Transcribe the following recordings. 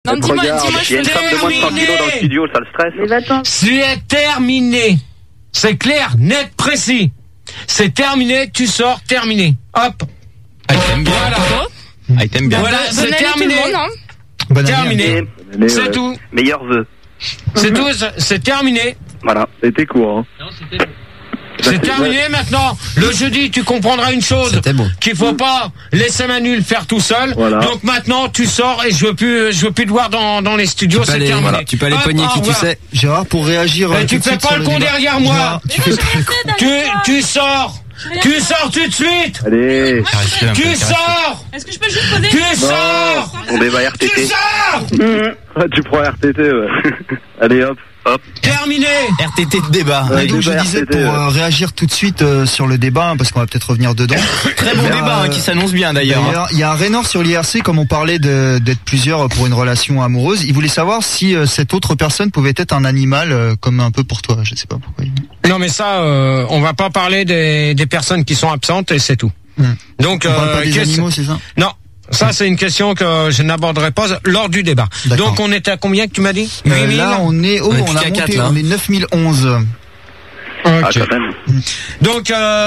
Non, dis-moi, il y a une femme de moins de 100 kilos dans le studio, ça le stresse. C'est terminé. C'est clair, net, précis. C'est terminé, tu sors, terminé. Hop. Ah, il t'aime bien. Voilà. Ah, il t'aime bien. Voilà, c'est terminé. Terminé. C'est tout. Meilleurs vœux. C'est tout, c'est terminé. Voilà. C'était court, hein. Non, c'était... C'est terminé maintenant. Le jeudi, tu comprendras une chose. Bon. Qu'il faut pas laisser Manu le faire tout seul. Voilà. Donc maintenant, tu sors et je veux plus te voir dans les studios. C'est terminé. Voilà, tu peux aller pogner qui tu sais. Gérard, pour réagir. Tu fais pas le con derrière moi. Tu sors. Tu sors tout de suite. Allez. Tu sors. Est-ce que je peux juste poser? Tu sors. On débat RTT. Tu sors. Tu prends RTT, ouais. Allez, hop. Terminé. RTT de débat. Donc je disais RTT, pour réagir tout de suite sur le débat, hein, parce qu'on va peut-être revenir dedans. Très bon débat qui s'annonce bien d'ailleurs. Il y a un Raynor sur l'IRC, comme on parlait d'être plusieurs pour une relation amoureuse. Il voulait savoir si cette autre personne pouvait être un animal, comme un peu pour toi. Je sais pas pourquoi. Non mais ça, on va pas parler des personnes qui sont absentes et c'est tout. Donc On parle pas des animaux, c'est ça? Non. Ça, c'est une question que je n'aborderai pas lors du débat. D'accord. Donc, on était à combien que tu m'as dit? 8000? Là, on est On est on plus a qu'à monté, 4, là. on est 9011. Ok. quand même. Donc,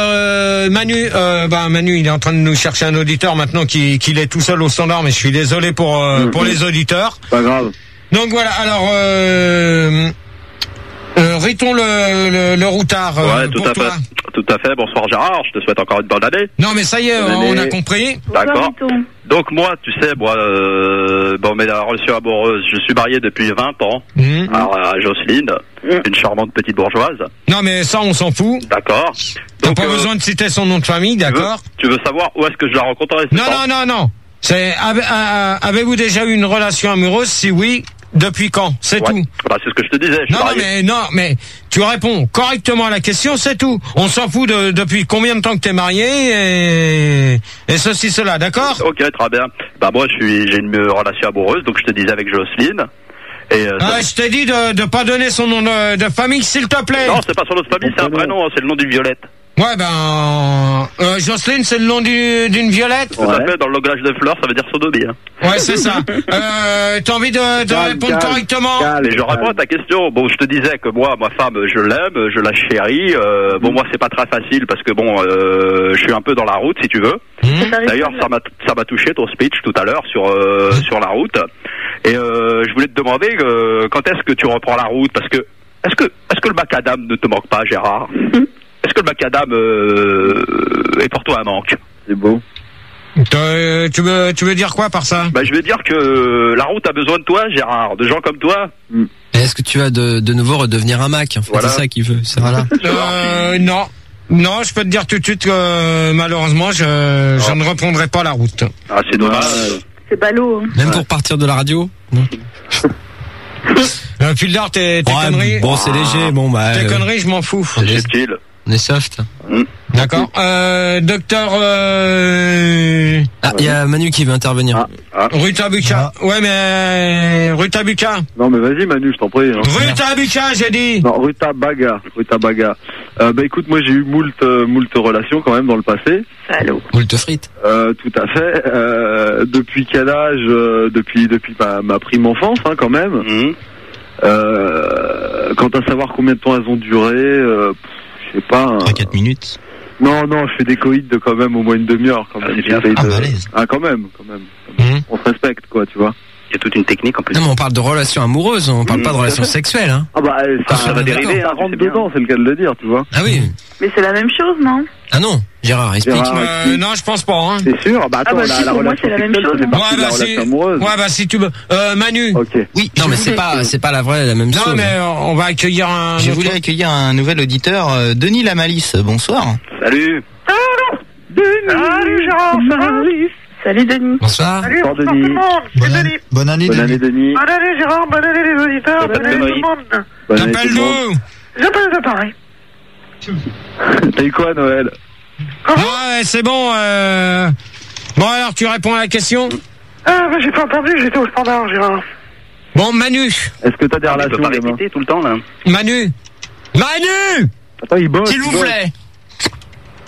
Manu, il est en train de nous chercher un auditeur maintenant qu'il est tout seul au standard, mais je suis désolé pour les auditeurs. Pas grave. Donc, voilà. Alors, ritons le routard. Ouais, tout pour à toi. fait. Tout à fait. Bonsoir Gérard, je te souhaite encore une bonne année. Non, mais ça y est, Bonne on année. a compris. D'accord. Donc moi, tu sais, mais la relation amoureuse, je suis marié depuis 20 ans. Alors à Jocelyne, une charmante petite bourgeoise. Non, mais ça, on s'en fout. D'accord. T'as Donc pas besoin de citer son nom de famille, d'accord? Tu veux savoir où est-ce que je la rencontrerai? Non. C'est avez-vous déjà eu une relation amoureuse? Si oui, depuis quand? C'est tout. Bah, c'est ce que je te disais. Je suis marié. Mais tu réponds correctement à la question, c'est tout. On s'en fout depuis combien de temps que t'es marié et ceci, cela, d'accord? Ok, très bien. Bah moi, j'ai une relation amoureuse, donc je te disais avec Jocelyne. Et je t'ai dit de pas donner son nom de famille, s'il te plaît. non, c'est pas son nom de famille, c'est un prénom, c'est le nom d'une violette. Ouais, Jocelyne, c'est le nom d'une violette? Tout à fait, dans le langage de fleurs, ça veut dire sodomie. Hein. Ouais, c'est ça. T'as envie de répondre correctement? Et je réponds à ta question. Bon, je te disais que moi, ma femme, je l'aime, je la chéris. Moi, c'est pas très facile parce que je suis un peu dans la route, si tu veux. D'ailleurs, ça m'a touché ton speech tout à l'heure sur la route. Et je voulais te demander quand est-ce que tu reprends la route, parce que est-ce que le macadam ne te manque pas, Gérard? Est-ce que le macadam est pour toi un manque? C'est beau. Tu veux dire quoi par ça? Bah, je veux dire que la route a besoin de toi, Gérard, de gens comme toi. Est-ce que tu vas de nouveau redevenir un Mac? En fait, Voilà. c'est ça qu'il veut. Voilà. Non. Non, je peux te dire tout de suite que malheureusement, je ne reprendrai pas la route. Ah, c'est dommage. C'est ballot. Même pour partir de la radio? Fildar, tes conneries. Bon, c'est léger. Tes conneries, je m'en fous. C'est subtil. On est soft. D'accord. Docteur Il y a Manu qui veut intervenir. Rutabuka. Ouais, mais Rutabuka. Non, mais vas-y, Manu, je t'en prie. Hein. Rutabuka, j'ai dit. Non, Rutabaga. Écoute, moi, j'ai eu moult relations quand même dans le passé. Salaud. Moult frites. Tout à fait. Depuis quel âge? Depuis ma prime enfance, hein, quand même. Quant à savoir combien de temps elles ont duré, je sais pas. 4 minutes. Non, je fais des coïts de quand même au moins une demi-heure. Quand même. balèze. Quand même. On se respecte, quoi, tu vois. Il y a toute une technique en plus. Non, mais on parle de relations amoureuses, on parle pas de relations sexuelles, hein. Ah bah, ça va dériver, ça rentre dedans, c'est le cas de le dire, tu vois. Ah oui. Mais c'est la même chose, non? Ah non, Gérard, explique. Non, je pense pas, hein. C'est sûr? Bah attends, si, la pour moi, relation c'est la même sexuelle, chose, c'est hein. partie de la relation amoureuse. Ouais, bah si tu veux. Manu. Ok. Oui, non, mais c'est pas la même chose. Non, mais on va accueillir un. Je voulais accueillir un nouvel auditeur, Denis Lamalice. Bonsoir. Salut. Salut, Gérard. Salut, Denis. Bonsoir. Bonsoir, Denis. Bonne année, Bonne année, Denis. Bonne année, Gérard. Bonne année, les auditeurs. Bonne année, tout le monde. Bonne année, tout le monde. T'appelles-nous. J'appelle l'appareil. T'as eu quoi, Noël? Ouais, c'est bon. Bon, alors, tu réponds à la question? J'ai pas entendu, j'étais au standard, Gérard. Bon, Manu. Est-ce que t'as des Tu peux relations pas demain? répéter tout le temps, là. Manu. Attends, il bosse. S'il vous plaît.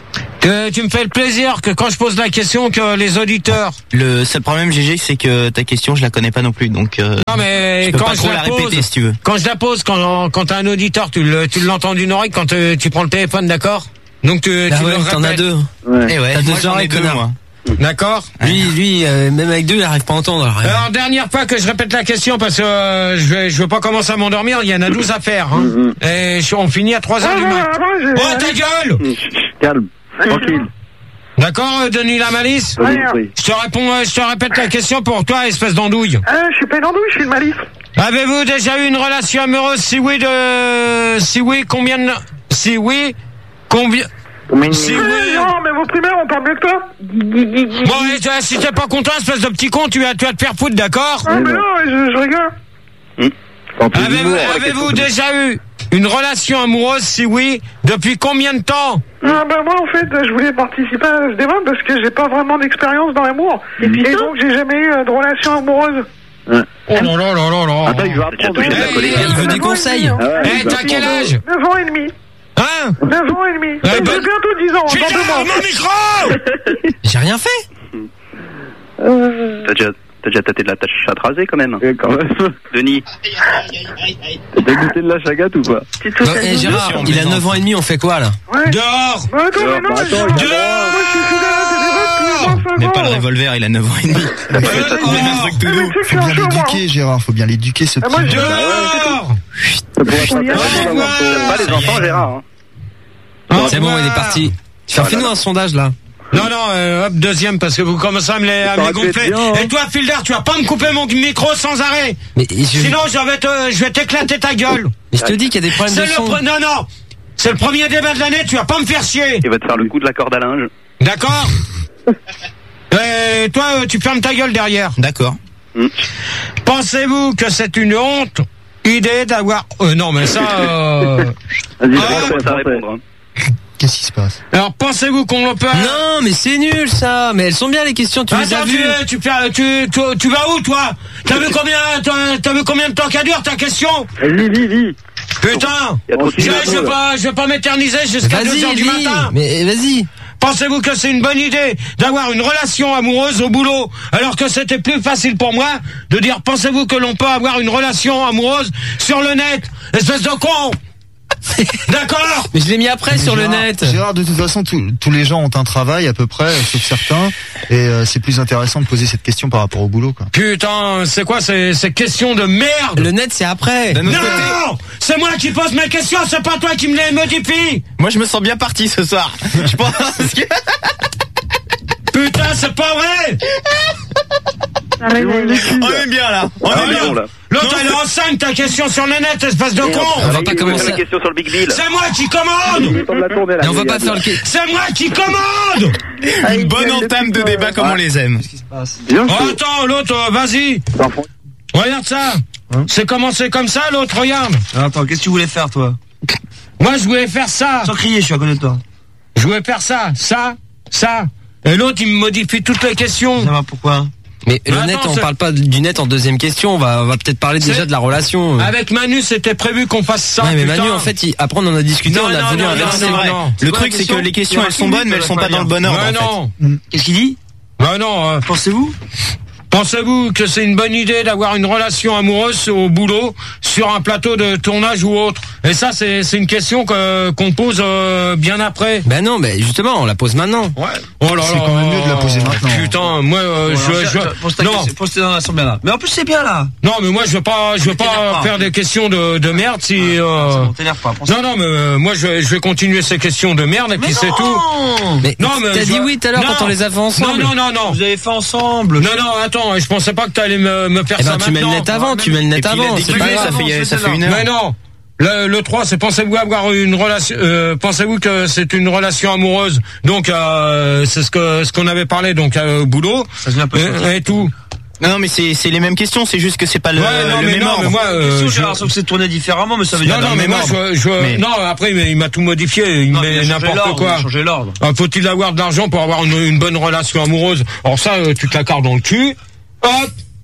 Que tu me fais le plaisir que quand je pose la question que les auditeurs. Le seul problème, GG, c'est que ta question, je la connais pas non plus, donc. Non mais je peux quand pas je trop la la pose, répéter si tu veux. quand je la pose, quand t'as un auditeur, tu l'entends d'une oreille quand tu prends le téléphone, d'accord? Donc tu Ah ouais, le t'en as répètes. deux. Ouais. Eh ouais, T'as moi, deux j'en ai oreilles, deux, connard. moi. D'accord. Lui, même avec deux, il arrive pas à entendre. Alors dernière fois que je répète la question parce que je veux pas commencer à m'endormir, il y en a 12 à faire. Hein. Et on finit à 3h du matin. Oh ta gueule! Calme, tranquille. D'accord, Denis la malice? Ouais. Je te répète la question pour toi, espèce d'andouille. Je suis pas une andouille, je suis une malice. Avez-vous déjà eu une relation amoureuse? Si oui, combien? Si oui, combien? Si oui. Non, mais vos primaires, on parle mieux que toi. Bon, et si t'es pas content, espèce de petit con, tu vas te faire foutre, d'accord? Ah, mais non, je rigole. Avez-vous déjà eu une relation amoureuse? Si oui, depuis combien de temps? Ah, bah, moi, en fait, je voulais participer à ce débat parce que j'ai pas vraiment d'expérience dans l'amour. Et donc, j'ai jamais eu de relation amoureuse. Oh là là là là là. Attends, il va apprendre. Il veut des conseils. Eh, t'as quel âge? 9 ans et demi. Hein? 9 ans et demi. Eh J'ai ben- bientôt 10 ans, dans 2 Putain, mois. mon micro! J'ai rien fait. T'as déjà tâté de la tâche à raser quand même. Quand même. Denis. T'as goûté de la chagate ou pas? Gérard, sûr, il a mais 9 ans et demi, on fait quoi là? Ouais. Dehors! Bah, attends, mais non, Attends, mais attends, moi, je suis fidèle à tes débats depuis au moins 5 Mais ans. pas le revolver, il a 9 ans et demi. Il fait le même truc tout doux. Faut bien l'éduquer, Gérard. Faut bien l'éduquer, ce Ah, moi, petit. Dehors! T'aimes pas les enfants, Gérard. Hein. C'est bon, il est parti. Fais-nous un sondage là. Non, hop, deuxième, parce que vous commencez à me les gonfler. Et toi, Filder, tu vas pas me couper mon micro sans arrêt. Mais Sinon, je vais t'éclater ta gueule. je te dis qu'il y a des problèmes de son. Non. C'est le premier débat de l'année, tu vas pas me faire chier. Il va te faire le coup de la corde à linge. D'accord? Et toi, tu fermes ta gueule derrière. D'accord. Pensez-vous que c'est une honte idée d'avoir... non, mais ça... Vas-y, Commence à répondre. Hein. Qu'est-ce qui se passe? Alors, pensez-vous qu'on peut... Non, mais c'est nul ça. Mais elles sont bien les questions, tu les as Attends, vues. tu vas où, toi? T'as vu combien de temps qu'elle dure, ta question? Lis. Putain! Il y a trop de Je vais pas m'éterniser jusqu'à 2h du Vas-y, matin. mais vas-y. Pensez-vous que c'est une bonne idée d'avoir une relation amoureuse au boulot, alors que c'était plus facile pour moi de dire pensez-vous que l'on peut avoir une relation amoureuse sur le net? Espèce de con! D'accord? Mais je l'ai mis après sur le Gérard, net. Gérard, de toute façon, tous les gens ont un travail à peu près, sauf certains, et c'est plus intéressant de poser cette question par rapport au boulot, quoi. Putain, c'est quoi ces questions de merde? Le net, c'est après. D'un autre côté, Non! C'est moi qui pose mes questions, c'est pas toi qui me les modifie! moi je me sens bien parti ce soir. Je pense que... Putain, c'est pas vrai! On est bien là. On est bien. Bon, là. L'autre, elle est enceinte, ta question sur le net, espèce de con! On va pas Il commencer. la question sur le Big Bill. C'est moi qui commande! Et on va pas faire le. C'est moi qui commande! Une bonne entame de débat comme on les aime. Oh, attends, l'autre, vas-y! Regarde ça! C'est commencé comme ça, l'autre, regarde! Attends, qu'est-ce que tu voulais faire, toi? Moi, je voulais faire ça! Sans crier, je suis à côté de toi. Je voulais faire ça! Et l'autre, il me modifie toutes les questions! Ça va, pourquoi? Mais le Attends, net, on c'est- parle pas du net en deuxième question. On va peut-être parler déjà de la relation. Avec Manu, c'était prévu qu'on fasse ça! Ouais, mais putain. Manu, en fait, après on en a discuté, Non, on a non, voulu non, inverser. non, non, vrai. non. Le quoi truc la c'est que question les questions elles sont bonnes mais elles sont pas dans le bon ordre Ouais, en fait. non! Qu'est-ce qu'il dit? Bah non! Pensez-vous? Pensez-vous que c'est une bonne idée d'avoir une relation amoureuse au boulot, sur un plateau de tournage ou autre? Et ça, c'est une question qu'on pose bien après. Ben non, ben justement, on la pose maintenant. Ouais. Oh là là. C'est quand même mieux de la poser maintenant. Putain, moi, Pose-tes dans l'assemblée là. Mais en plus, c'est bien là. non, mais moi, je veux pas t'énerve pas. faire des questions de merde si. C'est bon, t'énerve pas. Non, non, mais moi, je vais continuer ces questions de merde et puis c'est tout. Mais Non, mais t'as je- dit oui tout à l'heure Non. quand on les a fait ensemble. Non. Vous avez fait ensemble. Non, attends, je pensais pas que t'allais me faire Eh ça ben tu mets le maintenant. net avant, tu mets le net Et puis, il a avant. dit C'est que pas ça grave. fait une heure. Mais non. Le 3, c'est pensez-vous avoir une relation pensez-vous que c'est une relation amoureuse? Donc c'est ce qu'on avait parlé donc au boulot Ça devient un peu et tout. Non mais c'est les mêmes questions, c'est juste que c'est pas le, Ouais, non, le mais même non, ordre. mais moi Question, je- Gérard, sauf que c'est tourné différemment, mais ça veut dire non, dans non, le mais même moi, ordre. Mais- non, après, il m'a tout modifié, il Non, met il a changé n'importe l'ordre, quoi. il a changé l'ordre. Faut-il avoir de l'argent pour avoir une bonne relation amoureuse? Alors ça, tu te la carres dans le cul, hop,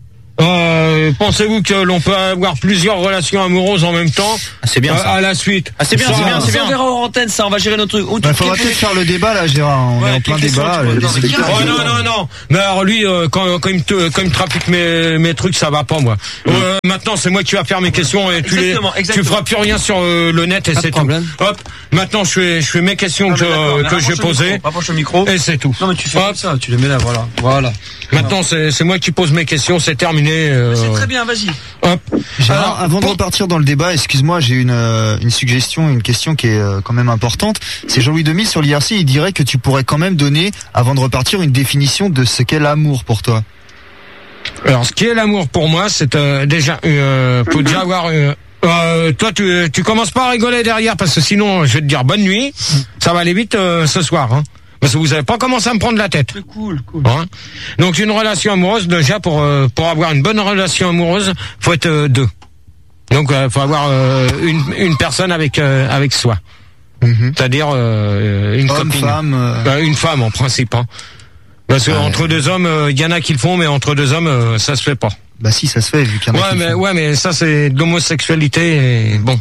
Pensez-vous que l'on peut avoir plusieurs relations amoureuses en même temps? C'est bien ça. À la suite. C'est bien. On verra en antenne ça, on va gérer notre truc. Il faudra peut-être faire le débat là, Gérard. On est en plein débat. Non. Mais alors lui, quand il me trafique mes trucs, ça va pas moi. Maintenant, c'est moi qui va faire mes questions et tu feras plus rien sur le net et c'est tout. Hop. Maintenant, je fais mes questions que j'ai posées. Rapproche le micro. Et c'est tout. Non mais tu fais comme ça, tu les mets là, voilà. Maintenant, c'est moi qui pose mes questions, c'est terminé. C'est très bien, vas-y. Hop. Gérard, avant de repartir dans le débat, excuse-moi, j'ai une suggestion, une question qui est quand même importante. C'est Jean-Louis Demille sur l'IRC, il dirait que tu pourrais quand même donner, avant de repartir, une définition de ce qu'est l'amour pour toi. Alors, ce qui est l'amour pour moi, c'est déjà, faut déjà avoir. Toi, tu commences pas à rigoler derrière parce que sinon, je vais te dire bonne nuit. Ça va aller vite ce soir, hein. Parce que vous avez pas commencé à me prendre la tête. C'est cool. Hein. Donc une relation amoureuse, déjà pour avoir une bonne relation amoureuse, faut être deux. Donc faut avoir une personne avec soi. C'est-à-dire une homme, copine. Femme. Une femme en principe. Hein. Parce que entre deux hommes, il y en a qui le font, mais entre deux hommes, ça se fait pas. Bah si, ça se fait vu qu'il y en a qui le font. Ouais, mais ça c'est de l'homosexualité. Et bon.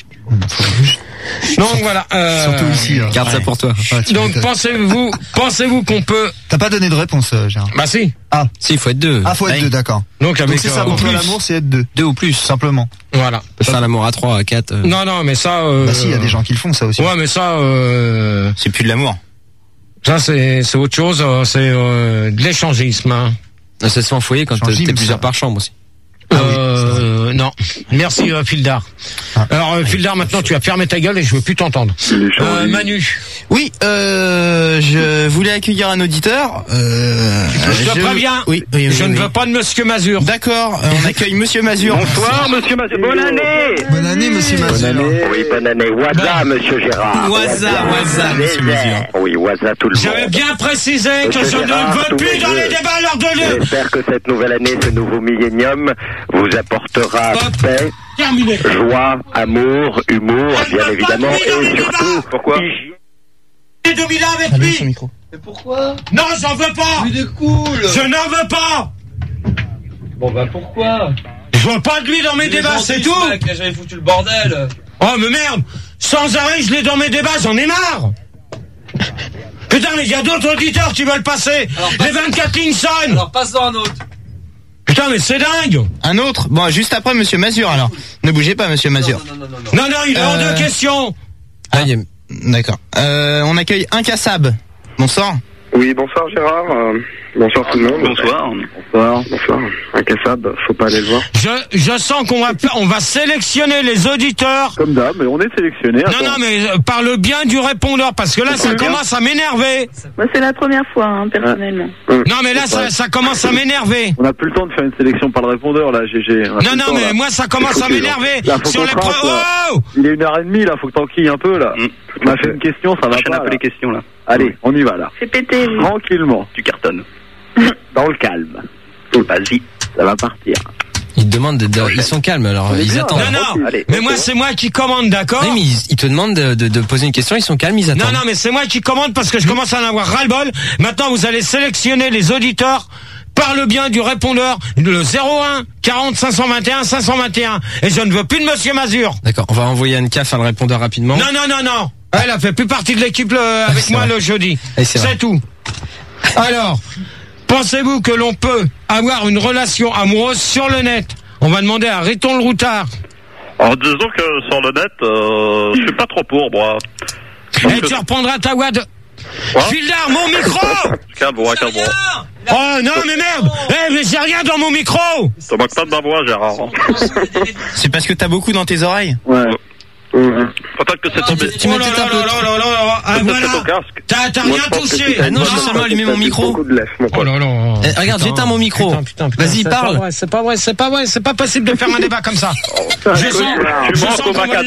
Donc voilà. Surtout ici. Garde ça pour toi. Donc pensez-vous qu'on peut. T'as pas donné de réponse, Gérard. Bah si. Ah, si, il faut être deux. Ah, faut être deux, d'accord. Donc c'est ça, pour l'amour, c'est être deux. Deux ou plus, simplement. Voilà. On peut faire l'amour à 3, à 4. Non, mais ça. Bah si, il y a des gens qui le font, ça aussi. Ouais, mais ça. C'est plus de l'amour. Ça, c'est autre chose. C'est de l'échangisme. Hein. Ça se fait en foyer quand t'es plusieurs par chambre aussi. Non. Merci, Fildar. Alors, Fildar, maintenant, tu vas fermer ta gueule et je veux plus t'entendre. Manu. Oui, je voulais accueillir un auditeur. Je te préviens. Oui. Je ne veux pas de Monsieur Mazur. D'accord, on accueille Monsieur Mazur. Bonsoir, Monsieur Mazur. Bonne année. Bonne année, Monsieur Mazur. Oui, bonne année. Waza, Monsieur Gérard. Waza, Monsieur Mazur. Oui, Waza, tout le monde. J'avais bien précisé que je ne veux plus dans les débats à l'heure de l'heure. J'espère que cette nouvelle année, ce nouveau millénium, vous apportera paix, joie, amour, humour, bien évidemment, et surtout, pourquoi 2000 ans avec lui. Mais pourquoi? Non, j'en veux pas. Il est cool. Je n'en veux pas. Bon bah pourquoi? Je veux pas de lui dans mes débats, c'est tout. J'avais foutu le bordel. Oh mais merde, sans arrêt je l'ai dans mes débats, j'en ai marre. Putain mais il y a d'autres auditeurs qui veulent passer. Les 24 lignes sonnent. Alors passe-en un autre. Putain mais c'est dingue. Un autre? Bon, juste après Monsieur Mazur alors. Ne bougez pas Monsieur Mazur. Non, il est en deux questions. D'accord. On accueille Incassable. Bonsoir. Oui, bonsoir Gérard. Bonsoir tout le monde. Bonsoir. Incassable, faut pas aller le voir. Je sens qu'on va sélectionner les auditeurs. Comme d'hab, mais on est sélectionné. Non, mais par le bien du répondeur, parce que là, ça commence à m'énerver. Moi, c'est la première fois, hein, personnellement. Non, mais là, ça commence à m'énerver. On n'a plus le temps de faire une sélection par le répondeur, là, GG. Non, mais moi, ça commence à m'énerver. Sur les il est 1h30, là, faut que t'enquilles un peu, là. On a fait une question, ça va pas. On a un peu les questions, là. Allez, on y va, là. C'est pété. Tranquillement. Tu cartonnes. Dans le calme. Vas-y. Ça va partir. Ils demandent ils sont calmes, alors ils attendent. Non, mais moi c'est moi qui commande, d'accord? Oui, mais ils te demandent de poser une question, ils sont calmes, ils attendent. Non, mais c'est moi qui commande parce que je commence à en avoir ras-le-bol. Maintenant, vous allez sélectionner les auditeurs par le bien du répondeur, le 01 40 521 521. Et je ne veux plus de Monsieur Mazur. D'accord, on va envoyer Anka faire le répondeur rapidement. Non. Elle a fait plus partie de l'équipe avec moi le jeudi. C'est tout. Alors, pensez-vous que l'on peut avoir une relation amoureuse sur le net? On va demander à Riton le Routard. Alors disons que sur le net, je suis pas trop pour moi. Et tu reprendras ta voix de... Fildar, mon micro. Calme-moi. Oh non mais merde. Mais j'ai rien dans mon micro. Ça manque pas de ma voix, Gérard. C'est parce que t'as beaucoup dans tes oreilles? Ouais. Peut-être que c'est tombé. Tu mets peut-être un peu. Voilà. T'as rien touché. Non, j'ai seulement allumé mon micro. Oh là là. Regarde, j'éteins mon micro. Putain, vas-y, parle. C'est pas vrai. C'est pas possible de faire un débat comme ça. Tu manques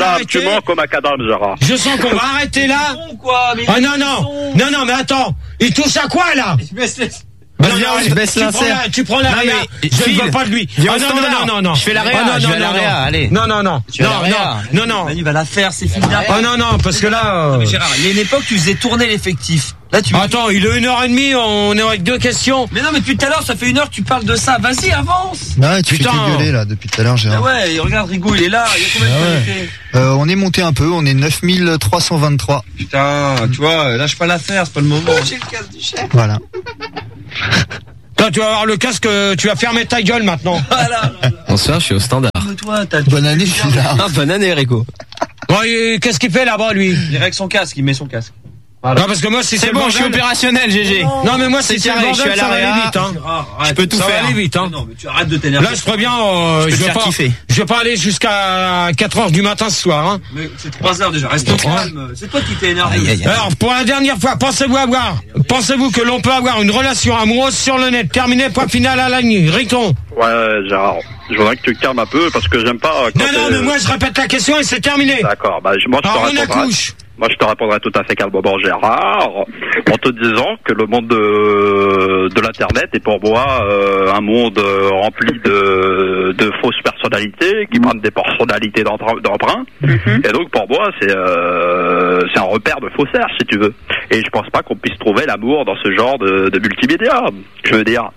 au macadam, Gérard. Je sens qu'on va arrêter là. Ah non, mais attends. Il touche à quoi là? Bah non, tu prends la réa. Je ne veux pas de lui. Non. Je fais la réa. Allez. Non. Il va la faire, c'est fini. Oh non, parce que là. Mais Gérard, il y a une époque, tu faisais tourner l'effectif. Là, Attends, il est 1h30, on est avec 2 questions. Mais non, mais depuis tout à l'heure, ça fait 1 heure que tu parles de ça. Vas-y, avance. Ouais, tu fais que gueuler là depuis tout à l'heure, Gérard. Ouais, regarde Rigaud, il est là. Il y a combien de temps on est monté un peu, on est 9323. Putain, tu vois, lâche pas l'affaire, c'est pas le moment. J'ai le casque du chef. Voilà. Toi, tu vas avoir le casque, tu vas fermer ta gueule maintenant. Voilà. Bonsoir, je suis au standard. Bonne année, je suis là. Bonne année, Rico. Bon, qu'est-ce qu'il fait là-bas, lui? Il règle son casque, il met son casque. Voilà. Non, parce que moi, si c'est bon, je suis opérationnel, GG. Non, mais moi, si c'est carré, je suis à ça va l'arrière. aller vite, hein. Je peux tout ça faire. va aller vite, hein. Non, mais tu arrêtes de t'énerver. Là, je préviens, je vais pas aller jusqu'à 4h du matin ce soir, hein. Mais c'est 3h déjà, reste calme. C'est toi qui t'es énervé. Alors, pour la dernière fois, pensez-vous que l'on peut avoir une relation amoureuse sur le net? Terminé, point final à la nuit. Riton. Ouais, Gérard, je voudrais que tu te calmes un peu parce que j'aime pas. Non, mais moi, je répète la question et c'est terminé. D'accord, moi, je te répondrai tout à fait calmement, Gérard, en te disant que le monde de l'internet est pour moi un monde rempli de fausses personnalités qui prennent des personnalités d'emprunt. Et donc pour moi c'est un repère de faussaires, si tu veux. Et je pense pas qu'on puisse trouver l'amour dans ce genre de multimédia. Je veux dire.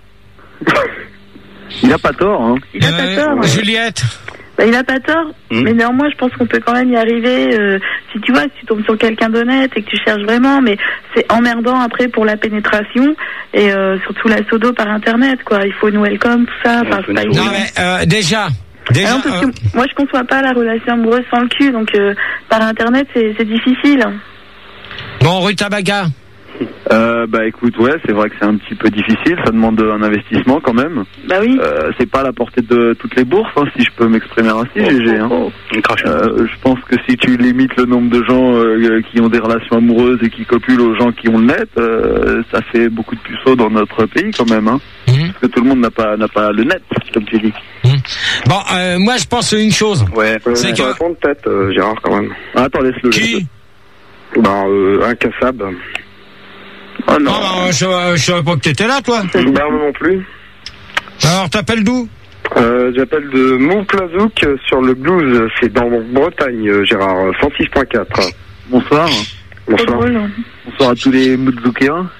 Il a pas tort, hein. Il a pas tort. Juliette. Bah, il a pas tort, mais néanmoins, je pense qu'on peut quand même y arriver. Si tu vois, si tu tombes sur quelqu'un d'honnête et que tu cherches vraiment, mais c'est emmerdant après pour la pénétration et surtout la sodo par internet, quoi. Il faut une welcome, tout ça. Enfin, c'est pas évident. Non, mais déjà. Non, parce que moi, je conçois pas la relation amoureuse sans le cul, donc par internet, c'est difficile. Bon, Ruth Abaga. Bah écoute, ouais, c'est vrai que c'est un petit peu difficile, ça demande un investissement quand même. Bah oui. C'est pas à la portée de toutes les bourses, hein, si je peux m'exprimer ainsi, GG. Hein. Je pense que si tu limites le nombre de gens qui ont des relations amoureuses et qui copulent aux gens qui ont le net, ça fait beaucoup de puceaux dans notre pays quand même. Hein. Parce que tout le monde n'a pas le net, comme tu dis. Bon, moi je pense une chose. Ouais. C'est que... répondre peut-être, Gérard, quand même. Ah, attends, laisse-le. Qui? Incassable. Oh non, je savais pas que t'étais là, toi. Bah, non plus. Alors, t'appelles d'où? J'appelle de Montplazouk sur le blues, c'est dans Bretagne, Gérard, 106.4. Bonsoir. Bonsoir à tous les Moutloukéens.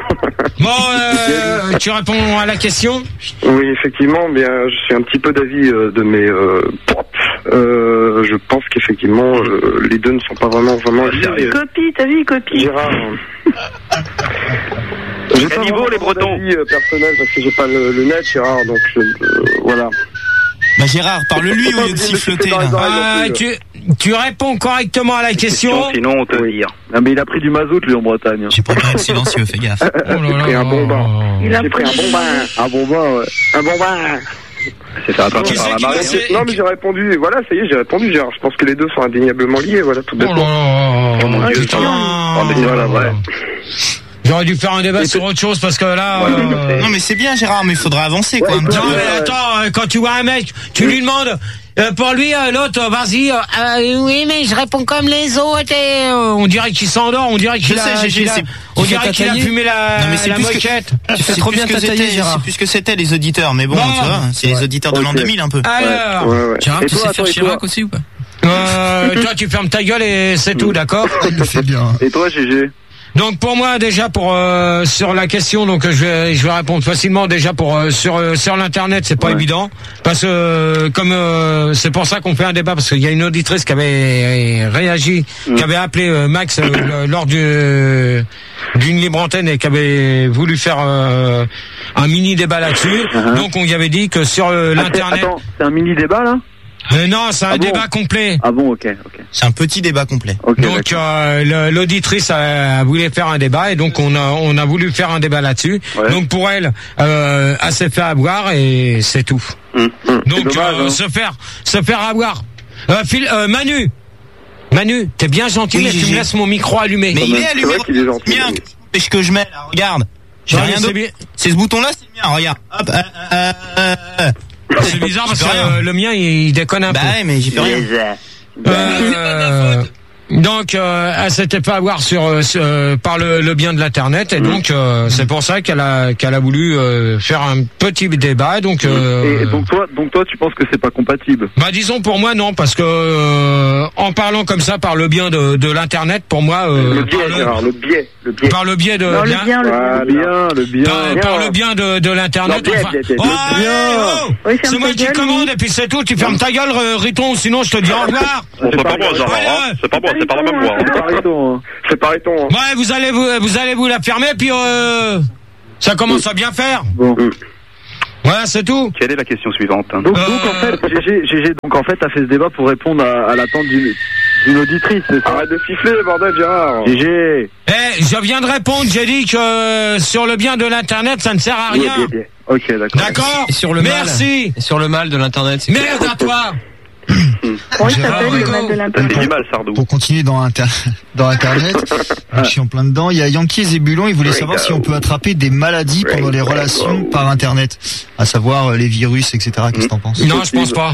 Bon, tu réponds à la question? Oui, effectivement, bien, je suis un petit peu d'avis de mes potes. Je pense qu'effectivement, les deux ne sont pas vraiment sérieux. Copie, t'as vu, copie. Gérard. J'ai pas niveau les Bretons personnel parce que j'ai pas le net, Gérard, donc voilà. Bah Gérard, parle-lui au lieu de siffloter. Tu réponds correctement à la question. Sinon on te vire. Ah, mais il a pris du mazout lui en Bretagne. J'ai pas de silencieux, fais gaffe. J'ai pris un bon bain. J'ai pris un bon bain. Un bon bain, ouais. Un bon bain. C'est ça, attends, par la marée. Non, mais j'ai répondu, voilà, ça y est, j'ai répondu, Gérard. Je pense que les deux sont indéniablement liés, voilà, tout bêtement. Oh mon Dieu, voilà, ouais. J'aurais dû faire un débat sur autre chose parce que là. Non, mais c'est bien, Gérard, mais il faudra avancer, quoi. Non, mais attends, quand tu vois un mec, tu lui demandes. Pour lui, l'autre, vas-y. Oui, mais je réponds comme les autres. Et, on dirait qu'il s'endort, on dirait qu'il a fumé la moquette. Tu fais trop bien ta taille, Gérard. C'est plus ce que c'était les auditeurs, mais bon, tu vois, c'est les auditeurs de l'an 2000 un peu. Alors, Gérard, tu sais faire Chirac aussi ou pas? Toi, tu fermes ta gueule et c'est tout, d'accord? C'est bien. Et toi, GG? Donc pour moi déjà sur la question donc je vais répondre facilement déjà sur l'internet c'est pas évident parce que comme c'est pour ça qu'on fait un débat parce qu'il y a une auditrice qui avait réagi qui avait appelé Max lors d'une libre antenne et qui avait voulu faire un mini débat là-dessus. Donc on lui avait dit que sur l'internet. Attends, c'est un mini débat là? Non, c'est un débat complet. Ah bon, ok. C'est un petit débat complet. Okay, donc l'auditrice a voulu faire un débat et donc on a voulu faire un débat là-dessus. Ouais. Donc pour elle, elle s'est fait avoir et c'est tout. Donc dommage, se faire avoir. Manu, t'es bien gentil, mais tu me laisses mon micro allumé. Mais il est allumé. Il est gentil. Bien, qu'est-ce que je mets là? Regarde. J'ai rien d'autre. C'est ce bouton-là, c'est le mien. Regarde. Hop. C'est bizarre parce que le mien il déconne un peu. Bah ouais, mais j'ai fait rien. Donc, elle s'était fait avoir par le bien de l'internet, et donc c'est pour ça qu'elle a voulu faire un petit débat. Donc, et donc toi, tu penses que c'est pas compatible? Bah, disons pour moi non, parce que en parlant comme ça par le bien de l'internet, pour moi, le biais. Par le biais de non, le bien. Par le bien de l'internet. C'est moi qui commande, et puis c'est tout. Tu fermes ta gueule, Riton, sinon je te dis au revoir. C'est pas bon, Gérard. C'est pas bon, c'est pas la même voix. C'est pas Riton. Ouais, vous allez vous la fermer, puis ça commence à bien faire. Bon. Voilà, c'est tout. Quelle est la question suivante? Donc en fait, GG, t'as fait ce débat pour répondre à l'attente d'une auditrice. Arrête de siffler, bordel, Gérard. GG. Je viens de répondre, j'ai dit que sur le bien de l'internet, ça ne sert à rien. Bien. Ok, d'accord. D'accord. Merci. Et sur le mal de l'internet. Merde à toi. Comment il s'appelle le mal de l'internet? C'est du mal, Sardou. Pour continuer dans Internet, je suis en plein dedans. Il y a Yankee et Zébulon, ils voulaient savoir si on peut attraper des maladies pendant les relations par Internet, à savoir les virus, etc. Qu'est-ce que t'en penses? Non, je pense pas.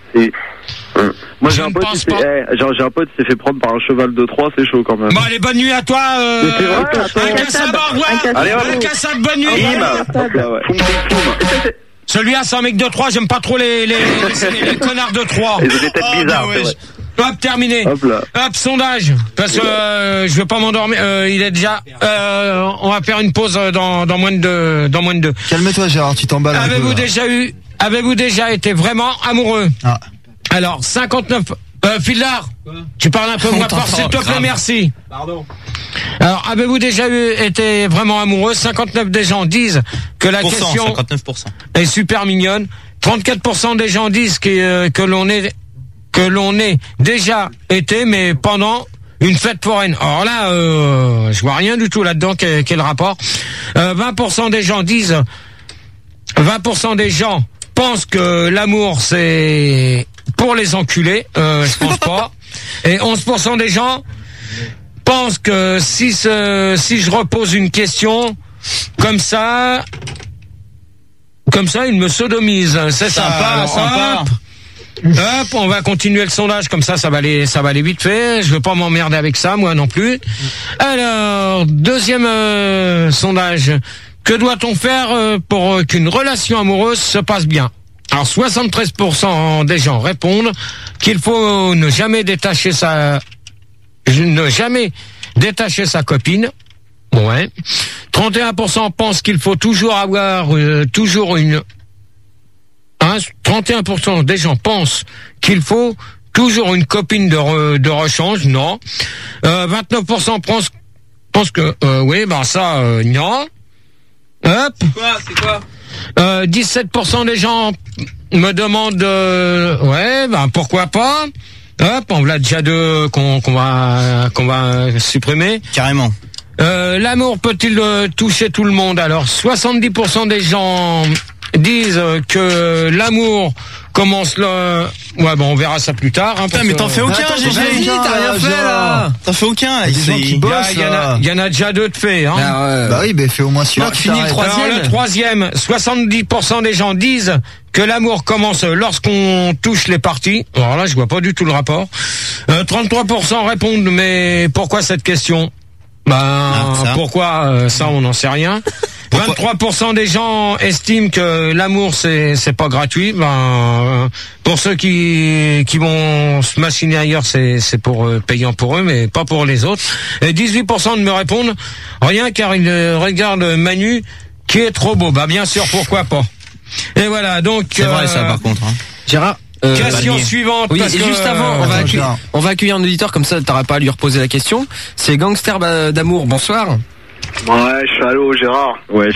Moi j'ai un pote qui s'est fait prendre par un cheval de Troie, c'est chaud quand même. Bon, allez, bonne nuit à toi. Un cassab, au revoir. Un cassab, bonne nuit. Celui-là, c'est un mec de Troyes, j'aime pas trop les connards de Troyes. Ils ont des têtes bizarres, c'est vrai. Hop, terminé. Hop, sondage. Parce que je vais pas m'endormir. Il est déjà. On va faire une pause dans moins de 2. Calme-toi, Gérard, tu t'emballes. Avez-vous déjà été vraiment amoureux? Alors, 59. Fildar, tu parles un peu moins fort, s'il te plaît, merci. Pardon. Alors, avez-vous déjà été vraiment amoureux? 59 des gens disent que la question 59%. est super mignonne. 34% des gens disent que l'on est déjà été, mais pendant une fête foraine. Alors là, je vois rien du tout là-dedans. Quel est le rapport? 20% des gens disent, 20% des gens pensent que l'amour c'est pour les enculés. Je pense pas. Et 11% des gens pensent que si je repose une question comme ça, ils me sodomisent. C'est sympa. Hop, on va continuer le sondage, comme ça va aller vite fait. Je veux pas m'emmerder avec ça, moi non plus. Alors, deuxième sondage. Que doit-on faire pour qu'une relation amoureuse se passe bien? Alors, 73% des gens répondent qu'il faut ne jamais détacher sa copine. Ouais. 31% pensent qu'il faut toujours avoir toujours une. 31% des gens pensent qu'il faut toujours une copine de rechange. Non. 29% pensent que oui, ça non. Hop. C'est quoi 17% des gens me demandent pourquoi pas. Hop, on l'a déjà qu'on va supprimer. Carrément. L'amour peut-il toucher tout le monde? Alors 70% des gens disent que l'amour commence là. Ouais, on verra ça plus tard. Putain, mais t'en fais aucun, GG. T'as rien fait là. T'en fais aucun. Il y en a déjà 2 de faits. Hein. Bah oui, fais au moins celui-là. Tu finis le troisième. Alors, le troisième, 70% des gens disent que l'amour commence lorsqu'on touche les parties. Alors là, je vois pas du tout le rapport. 33% répondent, mais pourquoi cette question? Pourquoi ça, on n'en sait rien. 23% des gens estiment que l'amour c'est pas gratuit. Pour ceux qui vont se machiner ailleurs, c'est pour payant pour eux, mais pas pour les autres. Et 18% de me répondent rien car ils regardent Manu qui est trop beau. Bien sûr, pourquoi pas. Et voilà, donc c'est vrai ça par contre. Gérard. Question suivante. Oui, et juste avant, on va accueillir un auditeur, comme ça t'auras pas à lui reposer la question. C'est Gangster d'amour, bonsoir. Ouais, allô Gérard. Wesh.